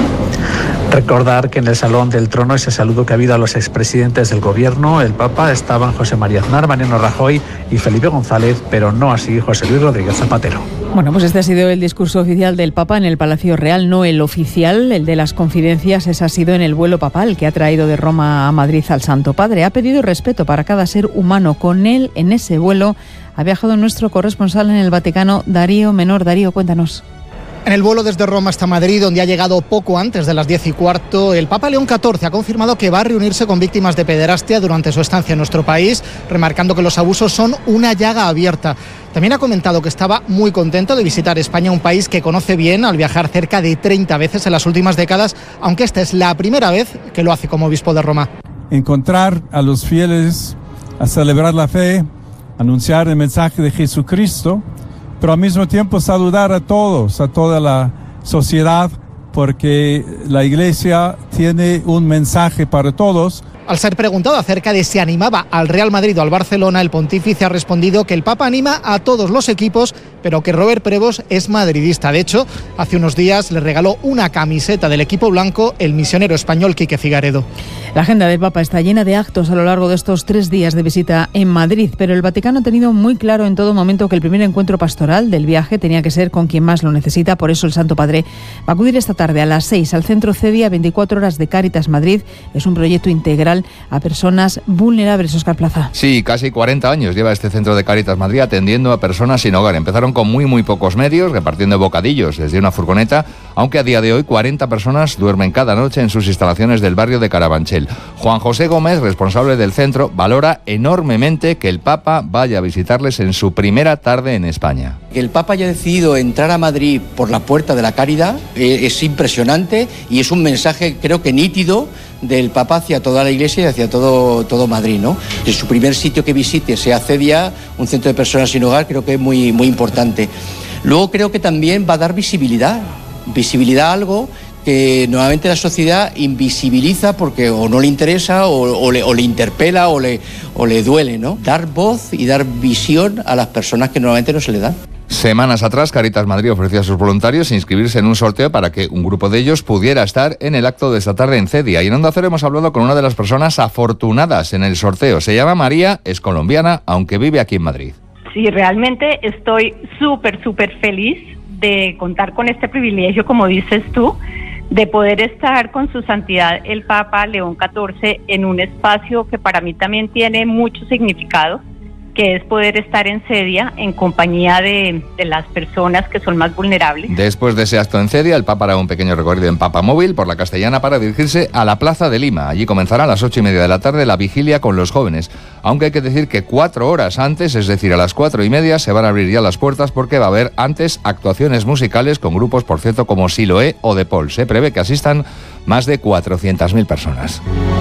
[SPEAKER 12] Recordar que en el Salón del Trono, ese saludo que ha habido a los expresidentes del Gobierno, el Papa, estaban José María Aznar, Mariano Rajoy y Felipe González, pero no así José Luis Rodríguez Zapatero.
[SPEAKER 3] Bueno, pues este ha sido el discurso oficial del Papa en el Palacio Real, no el oficial, el de las confidencias. Ese ha sido en el vuelo papal que ha traído de Roma a Madrid al Santo Padre. Ha pedido respeto para cada ser humano. Con él, en ese vuelo, ha viajado nuestro corresponsal en el Vaticano, Darío Menor. Darío, cuéntanos.
[SPEAKER 17] En el vuelo desde Roma hasta Madrid, donde ha llegado poco antes de las 10:15, el Papa León XIV ha confirmado que va a reunirse con víctimas de pederastia durante su estancia en nuestro país, remarcando que los abusos son una llaga abierta. También ha comentado que estaba muy contento de visitar España, un país que conoce bien al viajar cerca de 30 veces en las últimas décadas, aunque esta es la primera vez que lo hace como obispo de Roma.
[SPEAKER 18] Encontrar a los fieles, a celebrar la fe, anunciar el mensaje de Jesucristo, pero al mismo tiempo saludar a todos, a toda la sociedad, porque la Iglesia tiene un mensaje para todos.
[SPEAKER 17] Al ser preguntado acerca de si animaba al Real Madrid o al Barcelona, el pontífice ha respondido que el Papa anima a todos los equipos, pero que Robert Prevost es madridista. De hecho, hace unos días le regaló una camiseta del equipo blanco el misionero español Quique Figaredo.
[SPEAKER 3] La agenda del Papa está llena de actos a lo largo de estos 3 días de visita en Madrid, pero el Vaticano ha tenido muy claro en todo momento que el primer encuentro pastoral del viaje tenía que ser con quien más lo necesita. Por eso el Santo Padre va a acudir esta tarde a las 6 al Centro CEDIA 24 horas de Cáritas Madrid. Es un proyecto integral a personas vulnerables. Óscar Plaza.
[SPEAKER 21] Sí, casi 40 años lleva este Centro de Cáritas Madrid atendiendo a personas sin hogar. Empezaron con muy pocos medios, repartiendo bocadillos desde una furgoneta, aunque a día de hoy 40 personas duermen cada noche en sus instalaciones del barrio de Carabanchel. Juan José Gómez, responsable del centro, valora enormemente que el Papa vaya a visitarles en su primera tarde en España.
[SPEAKER 22] Que el Papa haya decidido entrar a Madrid por la puerta de la caridad es impresionante y es un mensaje, creo que nítido, del Papa hacia toda la Iglesia y hacia todo Madrid, ¿no? Que su primer sitio que visite sea CEDIA, un centro de personas sin hogar, creo que es muy importante. Luego creo que también va a dar visibilidad a algo que normalmente la sociedad invisibiliza porque o no le interesa o le interpela o le duele, ¿no? Dar voz y dar visión a las personas que normalmente no se le dan.
[SPEAKER 21] Semanas atrás, Cáritas Madrid ofrecía a sus voluntarios inscribirse en un sorteo para que un grupo de ellos pudiera estar en el acto de esta tarde en CEDIA. Y en Onda Cero hemos hablado con una de las personas afortunadas en el sorteo. Se llama María, es colombiana, aunque vive aquí en Madrid.
[SPEAKER 28] Sí, realmente estoy súper feliz de contar con este privilegio, como dices tú, de poder estar con su santidad el Papa León XIV en un espacio que para mí también tiene mucho significado. que es poder estar en Cedia en compañía de las personas que son más vulnerables.
[SPEAKER 21] Después de ese acto en Cedia, el Papa hará un pequeño recorrido en Papamóvil por la Castellana para dirigirse a la Plaza de Lima. Allí comenzará a las 8:30 de la tarde la vigilia con los jóvenes, aunque hay que decir que 4 horas antes, es decir, a las 4:30, se van a abrir ya las puertas porque va a haber antes actuaciones musicales con grupos, por cierto, como Siloé o The Paul. Se prevé que asistan más de 400.000 personas.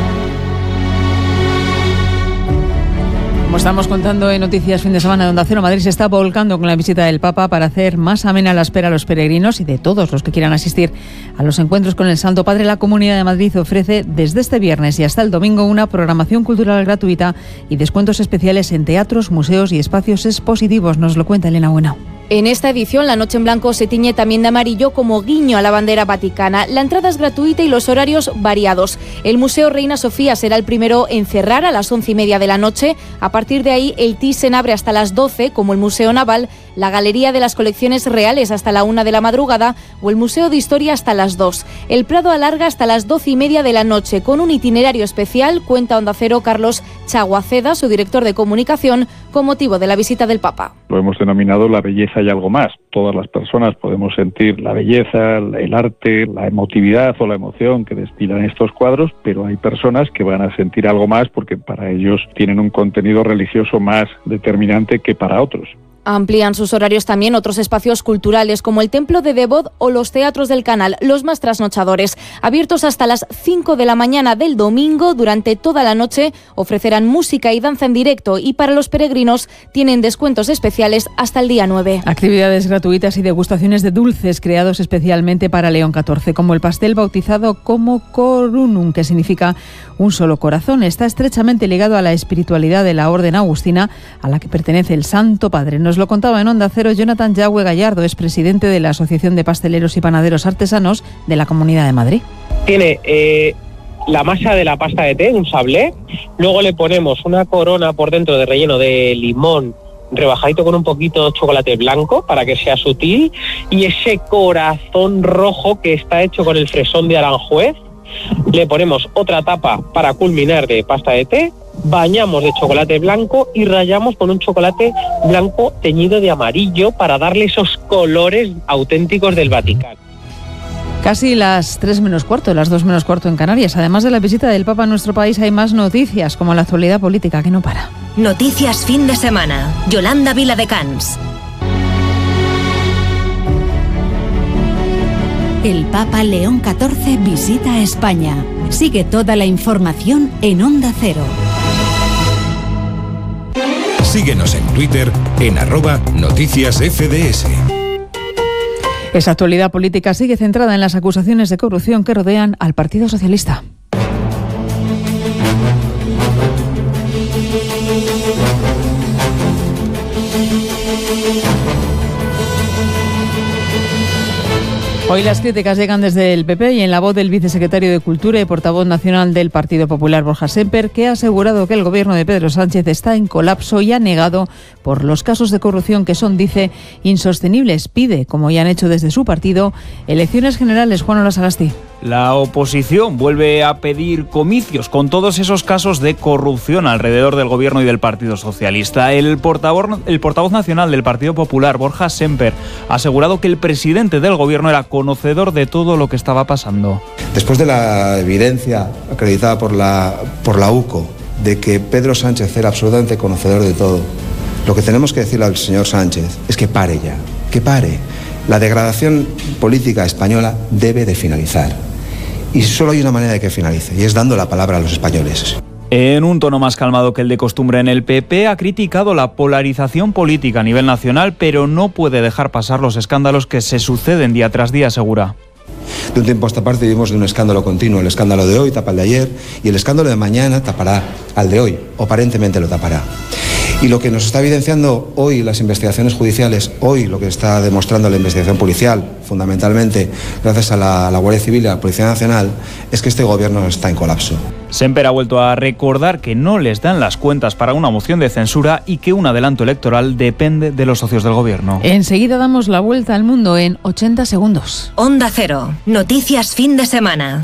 [SPEAKER 3] Como estamos contando en Noticias Fin de Semana de Onda Cero, Madrid se está volcando con la visita del Papa para hacer más amena la espera a los peregrinos y de todos los que quieran asistir a los encuentros con el Santo Padre. La Comunidad de Madrid ofrece desde este viernes y hasta el domingo una programación cultural gratuita y descuentos especiales en teatros, museos y espacios expositivos. Nos lo cuenta Elena Buenao.
[SPEAKER 1] En esta edición, la Noche en Blanco se tiñe también de amarillo como guiño a la bandera vaticana. La entrada es gratuita y los horarios variados. El Museo Reina Sofía será el primero en cerrar a las 11:30 de la noche. A partir de ahí, el Thyssen abre hasta las 12, como el Museo Naval, la Galería de las Colecciones Reales hasta la 1 de la madrugada o el Museo de Historia hasta las 2. El Prado alarga hasta las 12:30 de la noche con un itinerario especial, cuenta Onda Cero Carlos Chaguaceda, su director de comunicación, con motivo de la visita del Papa.
[SPEAKER 2] Lo hemos denominado la belleza y algo más. Todas las personas podemos sentir la belleza, el arte, la emotividad o la emoción que destilan estos cuadros, pero hay personas que van a sentir algo más porque para ellos tienen un contenido religioso más determinante que para otros.
[SPEAKER 1] Amplían sus horarios también otros espacios culturales como el Templo de Devot o los teatros del Canal, los más trasnochadores. Abiertos hasta las 5 de la mañana del domingo, durante toda la noche ofrecerán música y danza en directo y para los peregrinos tienen descuentos especiales hasta el día 9.
[SPEAKER 3] Actividades gratuitas y degustaciones de dulces creados especialmente para León XIV, como el pastel bautizado como Corunum, que significa un solo corazón. Está estrechamente ligado a la espiritualidad de la Orden Agustina, a la que pertenece el Santo Padre. Nos lo contaba en Onda Cero Jonathan Yahue Gallardo, es presidente de la Asociación de Pasteleros y Panaderos Artesanos de la Comunidad de Madrid.
[SPEAKER 4] Tiene la masa de la pasta de té, un sablé, luego le ponemos una corona por dentro de relleno de limón rebajadito con un poquito de chocolate blanco para que sea sutil, y ese corazón rojo que está hecho con el fresón de Aranjuez. Le ponemos otra tapa para culminar de pasta de té, bañamos de chocolate blanco y rallamos con un chocolate blanco teñido de amarillo para darle esos colores auténticos del Vaticano.
[SPEAKER 3] Casi las 3 menos cuarto, las 2 menos cuarto en Canarias. Además de la visita del Papa a nuestro país, hay más noticias, como la actualidad política que no para.
[SPEAKER 15] Noticias Fin de Semana. Yolanda Viladecans. El Papa León XIV visita España. Sigue toda la información en Onda Cero.
[SPEAKER 5] Síguenos en Twitter en @noticiasfds.
[SPEAKER 3] Esa actualidad política sigue centrada en las acusaciones de corrupción que rodean al Partido Socialista. Hoy las críticas llegan desde el PP y en la voz del vicesecretario de Cultura y portavoz nacional del Partido Popular, Borja Semper, que ha asegurado que el gobierno de Pedro Sánchez está en colapso y ha negado por los casos de corrupción que son, dice, insostenibles. Pide, como ya han hecho desde su partido, elecciones generales. Juan Ola Sagasti.
[SPEAKER 16] La oposición vuelve a pedir comicios con todos esos casos de corrupción alrededor del gobierno y del Partido Socialista. El portavoz nacional del Partido Popular, Borja Semper, ha asegurado que el presidente del gobierno era conocedor de todo lo que estaba pasando.
[SPEAKER 7] Después de la evidencia acreditada por la UCO de que Pedro Sánchez era absolutamente conocedor de todo, lo que tenemos que decirle al señor Sánchez es que pare ya, que pare. La degradación política española debe de finalizar. Y solo hay una manera de que finalice, y es dando la palabra a los españoles.
[SPEAKER 16] En un tono más calmado que el de costumbre en el PP, ha criticado la polarización política a nivel nacional, pero no puede dejar pasar los escándalos que se suceden día tras día, asegura.
[SPEAKER 7] De un tiempo a esta parte vivimos de un escándalo continuo. El escándalo de hoy tapa el de ayer y el escándalo de mañana tapará al de hoy, o aparentemente lo tapará. Y lo que nos está evidenciando hoy las investigaciones judiciales, hoy lo que está demostrando la investigación policial, fundamentalmente gracias a la Guardia Civil y a la Policía Nacional, es que este gobierno está en colapso.
[SPEAKER 16] Semper ha vuelto a recordar que no les dan las cuentas para una moción de censura y que un adelanto electoral depende de los socios del gobierno.
[SPEAKER 3] Enseguida damos la vuelta al mundo en 80 segundos.
[SPEAKER 15] Onda Cero. Noticias Fin de Semana.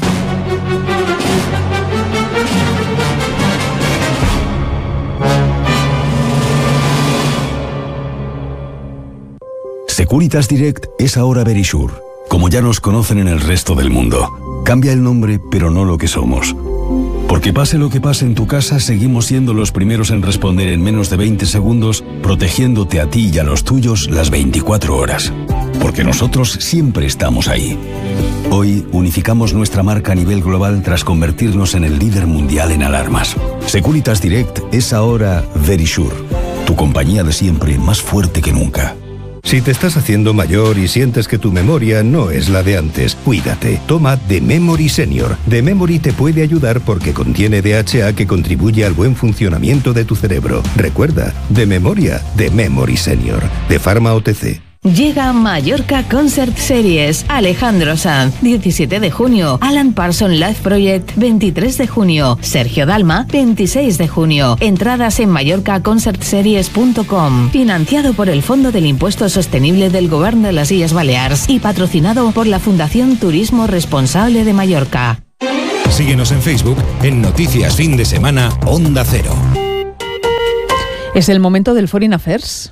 [SPEAKER 8] Securitas Direct es ahora Verisure, como ya nos conocen en el resto del mundo. Cambia el nombre, pero no lo que somos. Porque pase lo que pase en tu casa, seguimos siendo los primeros en responder en menos de 20 segundos, protegiéndote a ti y a los tuyos las 24 horas. Porque nosotros siempre estamos ahí. Hoy unificamos nuestra marca a nivel global tras convertirnos en el líder mundial en alarmas. Securitas Direct es ahora Verisure, tu compañía de siempre más fuerte que nunca.
[SPEAKER 9] Si te estás haciendo mayor y sientes que tu memoria no es la de antes, cuídate. Toma The Memory Senior. The Memory te puede ayudar porque contiene DHA que contribuye al buen funcionamiento de tu cerebro. Recuerda, de memoria, The Memory Senior. De Pharma OTC.
[SPEAKER 10] Llega Mallorca Concert Series. Alejandro Sanz, 17 de junio. Alan Parsons Live Project, 23 de junio. Sergio Dalma, 26 de junio. Entradas en mallorcaconcertseries.com. Financiado por el Fondo del Impuesto Sostenible del Gobierno de las Illes Balears y patrocinado por la Fundación Turismo Responsable de Mallorca.
[SPEAKER 5] Síguenos en Facebook en Noticias Fin de Semana Onda Cero.
[SPEAKER 3] Es el momento del Foreign Affairs.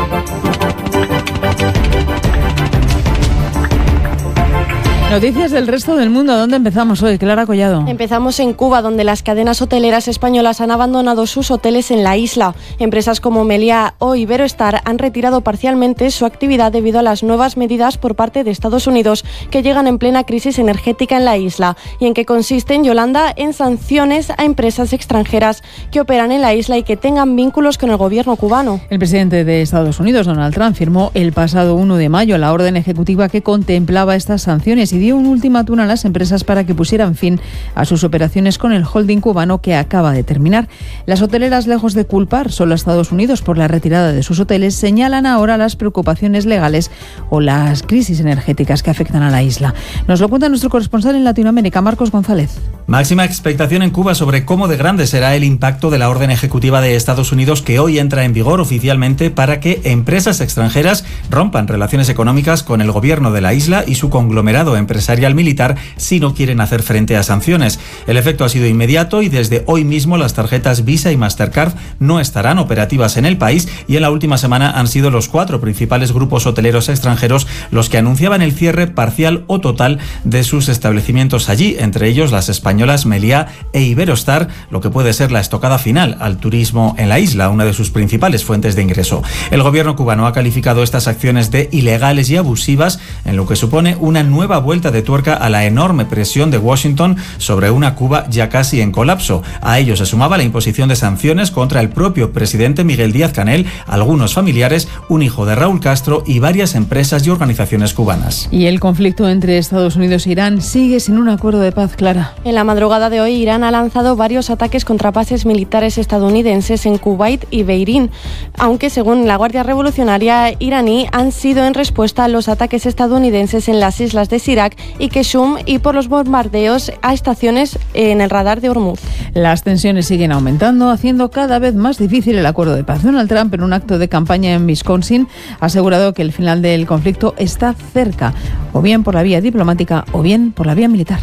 [SPEAKER 3] Noticias del resto del mundo. ¿Dónde empezamos hoy? Clara Collado.
[SPEAKER 11] Empezamos en Cuba, donde las cadenas hoteleras españolas han abandonado sus hoteles en la isla. Empresas como Meliá o Iberostar han retirado parcialmente su actividad debido a las nuevas medidas por parte de Estados Unidos que llegan en plena crisis energética en la isla. ¿Y en qué consisten, Yolanda? En sanciones a empresas extranjeras que operan en la isla y que tengan vínculos con el gobierno cubano.
[SPEAKER 3] El presidente de Estados Unidos, Donald Trump, firmó el pasado 1 de mayo la orden ejecutiva que contemplaba estas sanciones y dio un ultimátum a las empresas para que pusieran fin a sus operaciones con el holding cubano que acaba de terminar. Las hoteleras, lejos de culpar solo a Estados Unidos por la retirada de sus hoteles, señalan ahora las preocupaciones legales o las crisis energéticas que afectan a la isla. Nos lo cuenta nuestro corresponsal en Latinoamérica, Marcos González.
[SPEAKER 19] Máxima expectación en Cuba sobre cómo de grande será el impacto de la orden ejecutiva de Estados Unidos que hoy entra en vigor oficialmente para que empresas extranjeras rompan relaciones económicas con el gobierno de la isla y su conglomerado empresarial militar si no quieren hacer frente a sanciones. El efecto ha sido inmediato y desde hoy mismo las tarjetas Visa y Mastercard no estarán operativas en el país y en la última semana han sido los 4 principales grupos hoteleros extranjeros los que anunciaban el cierre parcial o total de sus establecimientos allí, entre ellos las españolas Meliá e Iberostar, lo que puede ser la estocada final al turismo en la isla, una de sus principales fuentes de ingreso. El gobierno cubano ha calificado estas acciones de ilegales y abusivas, en lo que supone una nueva vuelta de tuerca a la enorme presión de Washington sobre una Cuba ya casi en colapso. A ello se sumaba la imposición de sanciones contra el propio presidente Miguel Díaz-Canel, algunos familiares, un hijo de Raúl Castro y varias empresas y organizaciones cubanas.
[SPEAKER 3] Y el conflicto entre Estados Unidos e Irán sigue sin un acuerdo de paz, Clara.
[SPEAKER 11] En la madrugada de hoy, Irán ha lanzado varios ataques contra bases militares estadounidenses en Kuwait y Bahrein, aunque según la Guardia Revolucionaria iraní han sido en respuesta a los ataques estadounidenses en las islas de Sirak y Qeshm y por los bombardeos a estaciones en el radar de Hormuz.
[SPEAKER 3] Las tensiones siguen aumentando, haciendo cada vez más difícil el acuerdo de paz. Donald Trump, en un acto de campaña en Wisconsin, ha asegurado que el final del conflicto está cerca, o bien por la vía diplomática o bien por la vía militar.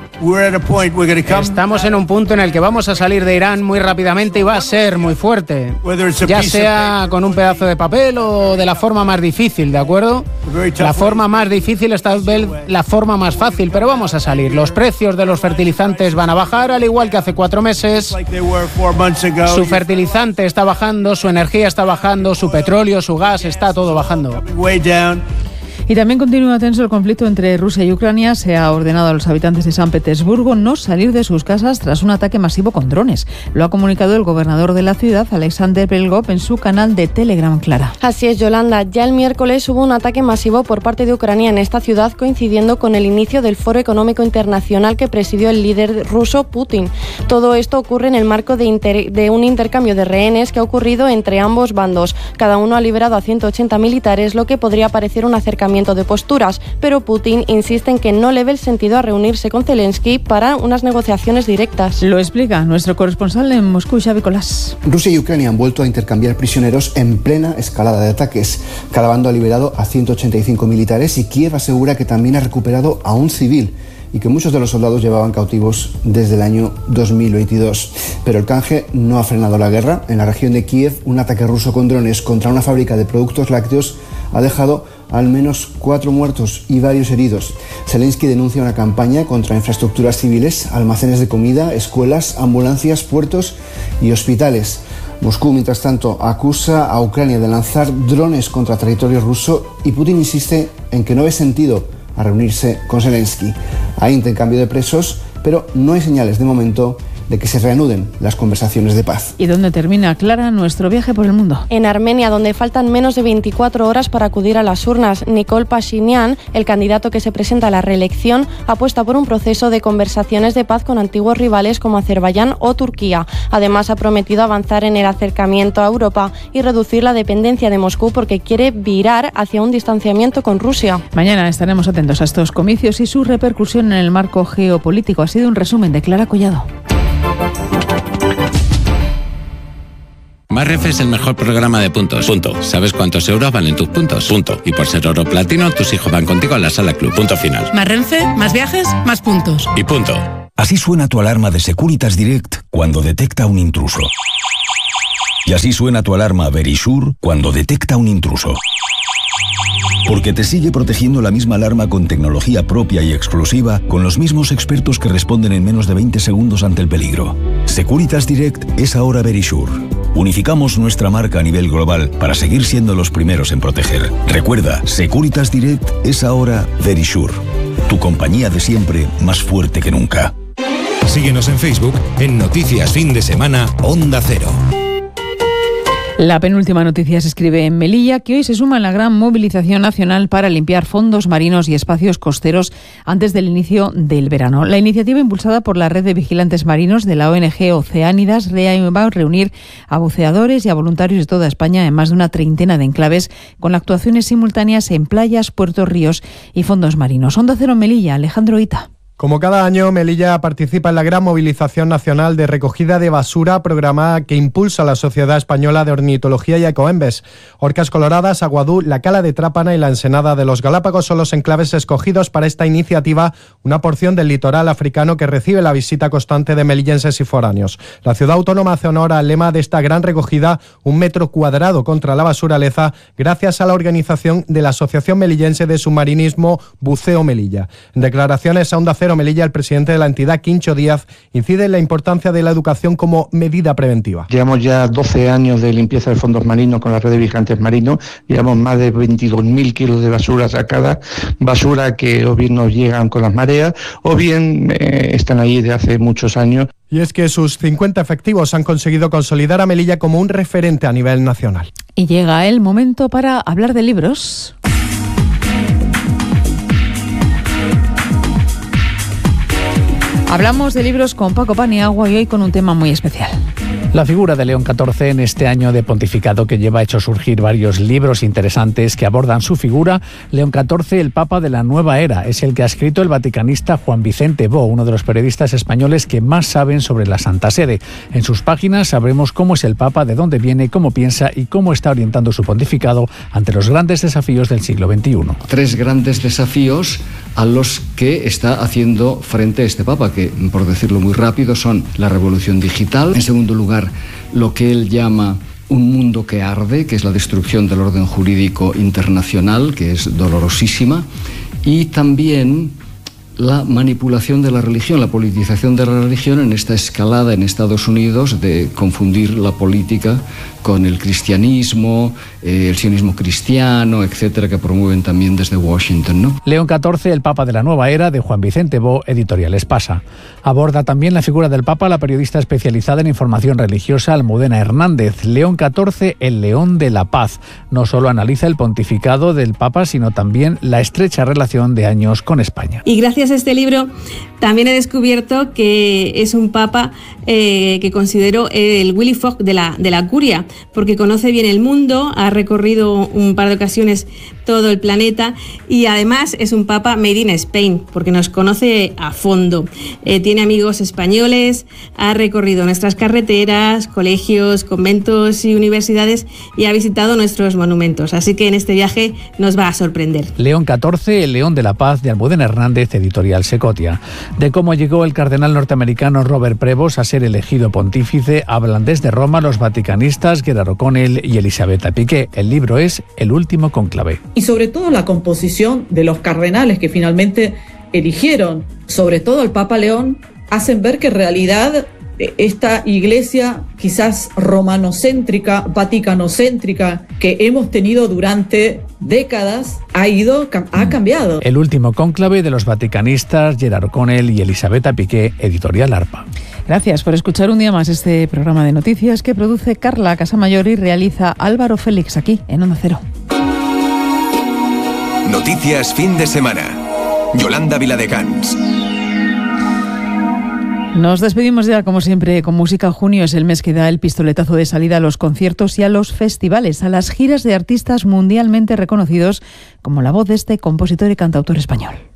[SPEAKER 20] Estamos en un punto en el que vamos a salir de Irán muy rápidamente y va a ser muy fuerte, ya sea con un pedazo de papel o de la forma más difícil, ¿de acuerdo? La forma más difícil es tal vez la forma más fácil, pero vamos a salir. Los precios de los fertilizantes van a bajar, al igual que hace 4 meses. Su fertilizante está bajando, su energía está bajando, su petróleo, su gas, está todo bajando.
[SPEAKER 3] Y también continúa tenso el conflicto entre Rusia y Ucrania. Se ha ordenado a los habitantes de San Petersburgo no salir de sus casas tras un ataque masivo con drones. Lo ha comunicado el gobernador de la ciudad, Alexander Belgov, en su canal de Telegram, Clara.
[SPEAKER 11] Así es, Yolanda. Ya el miércoles hubo un ataque masivo por parte de Ucrania en esta ciudad, coincidiendo con el inicio del Foro Económico Internacional que presidió el líder ruso Putin. Todo esto ocurre en el marco de un intercambio de rehenes que ha ocurrido entre ambos bandos. Cada uno ha liberado a 180 militares, lo que podría parecer un acercamiento de posturas, pero Putin insiste en que no le ve el sentido a reunirse con Zelensky para unas negociaciones directas.
[SPEAKER 3] Lo explica nuestro corresponsal en Moscú, Xavi Colás.
[SPEAKER 23] Rusia y Ucrania han vuelto a intercambiar prisioneros en plena escalada de ataques. Cada bando ha liberado a 185 militares y Kiev asegura que también ha recuperado a un civil y que muchos de los soldados llevaban cautivos desde el año 2022. Pero el canje no ha frenado la guerra. En la región de Kiev, un ataque ruso con drones contra una fábrica de productos lácteos ha dejado al menos 4 muertos y varios heridos. Zelensky denuncia una campaña contra infraestructuras civiles, almacenes de comida, escuelas, ambulancias, puertos y hospitales. Moscú, mientras tanto, acusa a Ucrania de lanzar drones contra territorio ruso y Putin insiste en que no ve sentido a reunirse con Zelensky. Hay intercambio de presos, pero no hay señales de momento de que se reanuden las conversaciones de paz.
[SPEAKER 3] ¿Y dónde termina, Clara, nuestro viaje por el mundo?
[SPEAKER 11] En Armenia, donde faltan menos de 24 horas para acudir a las urnas, Nikol Pashinyan, el candidato que se presenta a la reelección, apuesta por un proceso de conversaciones de paz con antiguos rivales como Azerbaiyán o Turquía. Además, ha prometido avanzar en el acercamiento a Europa y reducir la dependencia de Moscú porque quiere virar hacia un distanciamiento con Rusia.
[SPEAKER 3] Mañana estaremos atentos a estos comicios y su repercusión en el marco geopolítico. Ha sido un resumen de Clara Collado.
[SPEAKER 6] Más Renfe es el mejor programa de puntos. Punto. ¿Sabes cuántos euros valen tus puntos? Punto. Y por ser oro platino, tus hijos van contigo a la sala club. Punto final.
[SPEAKER 12] Más Renfe, más viajes, más puntos.
[SPEAKER 6] Y punto.
[SPEAKER 8] Así suena tu alarma de Securitas Direct cuando detecta un intruso. Y así suena tu alarma Verisure cuando detecta un intruso. Porque te sigue protegiendo la misma alarma con tecnología propia y exclusiva, con los mismos expertos que responden en menos de 20 segundos ante el peligro. Securitas Direct es ahora Verisure. Unificamos nuestra marca a nivel global para seguir siendo los primeros en proteger. Recuerda, Securitas Direct es ahora Verisure. Tu compañía de siempre, más fuerte que nunca.
[SPEAKER 5] Síguenos en Facebook en Noticias Fin de Semana Onda Cero.
[SPEAKER 3] La penúltima noticia se escribe en Melilla, que hoy se suma a la gran movilización nacional para limpiar fondos marinos y espacios costeros antes del inicio del verano. La iniciativa, impulsada por la Red de Vigilantes Marinos de la ONG Oceánidas, va a reunir a buceadores y a voluntarios de toda España en más de una treintena de enclaves, con actuaciones simultáneas en playas, puertos, ríos y fondos marinos. Onda Cero Melilla, Alejandro Ita.
[SPEAKER 13] Como cada año, Melilla participa en la gran movilización nacional de recogida de basura programada que impulsa la Sociedad Española de Ornitología y Ecoembes. Orcas Coloradas, Aguadú, la Cala de Trápana y la Ensenada de los Galápagos son los enclaves escogidos para esta iniciativa, una porción del litoral africano que recibe la visita constante de melillenses y foráneos. La ciudad autónoma hace honor al lema de esta gran recogida, 1 metro cuadrado contra la basura leza, gracias a la organización de la Asociación Melillense de Submarinismo Buceo Melilla. En declaraciones a Onda Cero Melilla, el presidente de la entidad, Quincho Díaz, incide en la importancia de la educación como medida preventiva.
[SPEAKER 14] Llevamos ya 12 años de limpieza de fondos marinos con la red de vigilantes marinos, llevamos más de 22.000 kilos de basura sacada, basura que o bien nos llegan con las mareas o bien están ahí de hace muchos años.
[SPEAKER 13] Y es que sus 50 efectivos han conseguido consolidar a Melilla como un referente a nivel nacional.
[SPEAKER 3] Y llega el momento para hablar de libros. Hablamos de libros con Paco Paniagua y hoy con un tema muy especial.
[SPEAKER 24] La figura de León XIV en este año de pontificado que lleva hecho surgir varios libros interesantes que abordan su figura. León XIV, el Papa de la nueva era, es el que ha escrito el vaticanista Juan Vicente Bo, uno de los periodistas españoles que más saben sobre la Santa Sede. En sus páginas sabremos cómo es el Papa, de dónde viene, cómo piensa y cómo está orientando su pontificado ante los grandes desafíos del siglo XXI.
[SPEAKER 25] 3 grandes desafíos a los que está haciendo frente este Papa, que, por decirlo muy rápido, son la revolución digital, en segundo lugar, lo que él llama un mundo que arde, que es la destrucción del orden jurídico internacional, que es dolorosísima, y también la manipulación de la religión, la politización de la religión en esta escalada en Estados Unidos de confundir la política con el cristianismo, el sionismo cristiano, etcétera, que promueven también desde Washington, ¿no?
[SPEAKER 24] León XIV, el Papa de la nueva era, de Juan Vicente Bo, Editorial Espasa. Aborda también la figura del Papa la periodista especializada en información religiosa Almudena Hernández. León XIV, el León de la Paz. No solo analiza el pontificado del Papa, sino también la estrecha relación de años con España.
[SPEAKER 26] Y gracias a este libro también he descubierto que es un Papa que considero el Willy Fogg de la curia, porque conoce bien el mundo, ha recorrido un par de ocasiones todo el planeta y además es un Papa made in Spain, porque nos conoce a fondo. Tiene amigos españoles, ha recorrido nuestras carreteras, colegios, conventos y universidades y ha visitado nuestros monumentos. Así que en este viaje nos va a sorprender.
[SPEAKER 24] León XIV, el León de la Paz, de Almudena Hernández, Editorial editorial Secotia. De cómo llegó el cardenal norteamericano Robert Prevost a ser elegido pontífice hablan desde Roma los vaticanistas Gerard O'Connell y Elisabetta Piqué. El libro es El último cónclave.
[SPEAKER 1] Y sobre todo la composición de los cardenales que finalmente eligieron, sobre todo al Papa León, hacen ver que en realidad esta iglesia quizás romanocéntrica, vaticanocéntrica que hemos tenido durante décadas ha cambiado.
[SPEAKER 24] El último cónclave de los vaticanistas Gerard O'Connell y Elisabetta Piqué, editorial ARPA.
[SPEAKER 3] Gracias por escuchar un día más este programa de noticias que produce Carla Casamayor y realiza Álvaro Félix aquí en Onda Cero.
[SPEAKER 5] Noticias fin de semana. Yolanda Viladecans.
[SPEAKER 3] Nos despedimos ya, como siempre, con música. Junio es el mes que da el pistoletazo de salida a los conciertos y a los festivales, a las giras de artistas mundialmente reconocidos, como la voz de este compositor y cantautor español.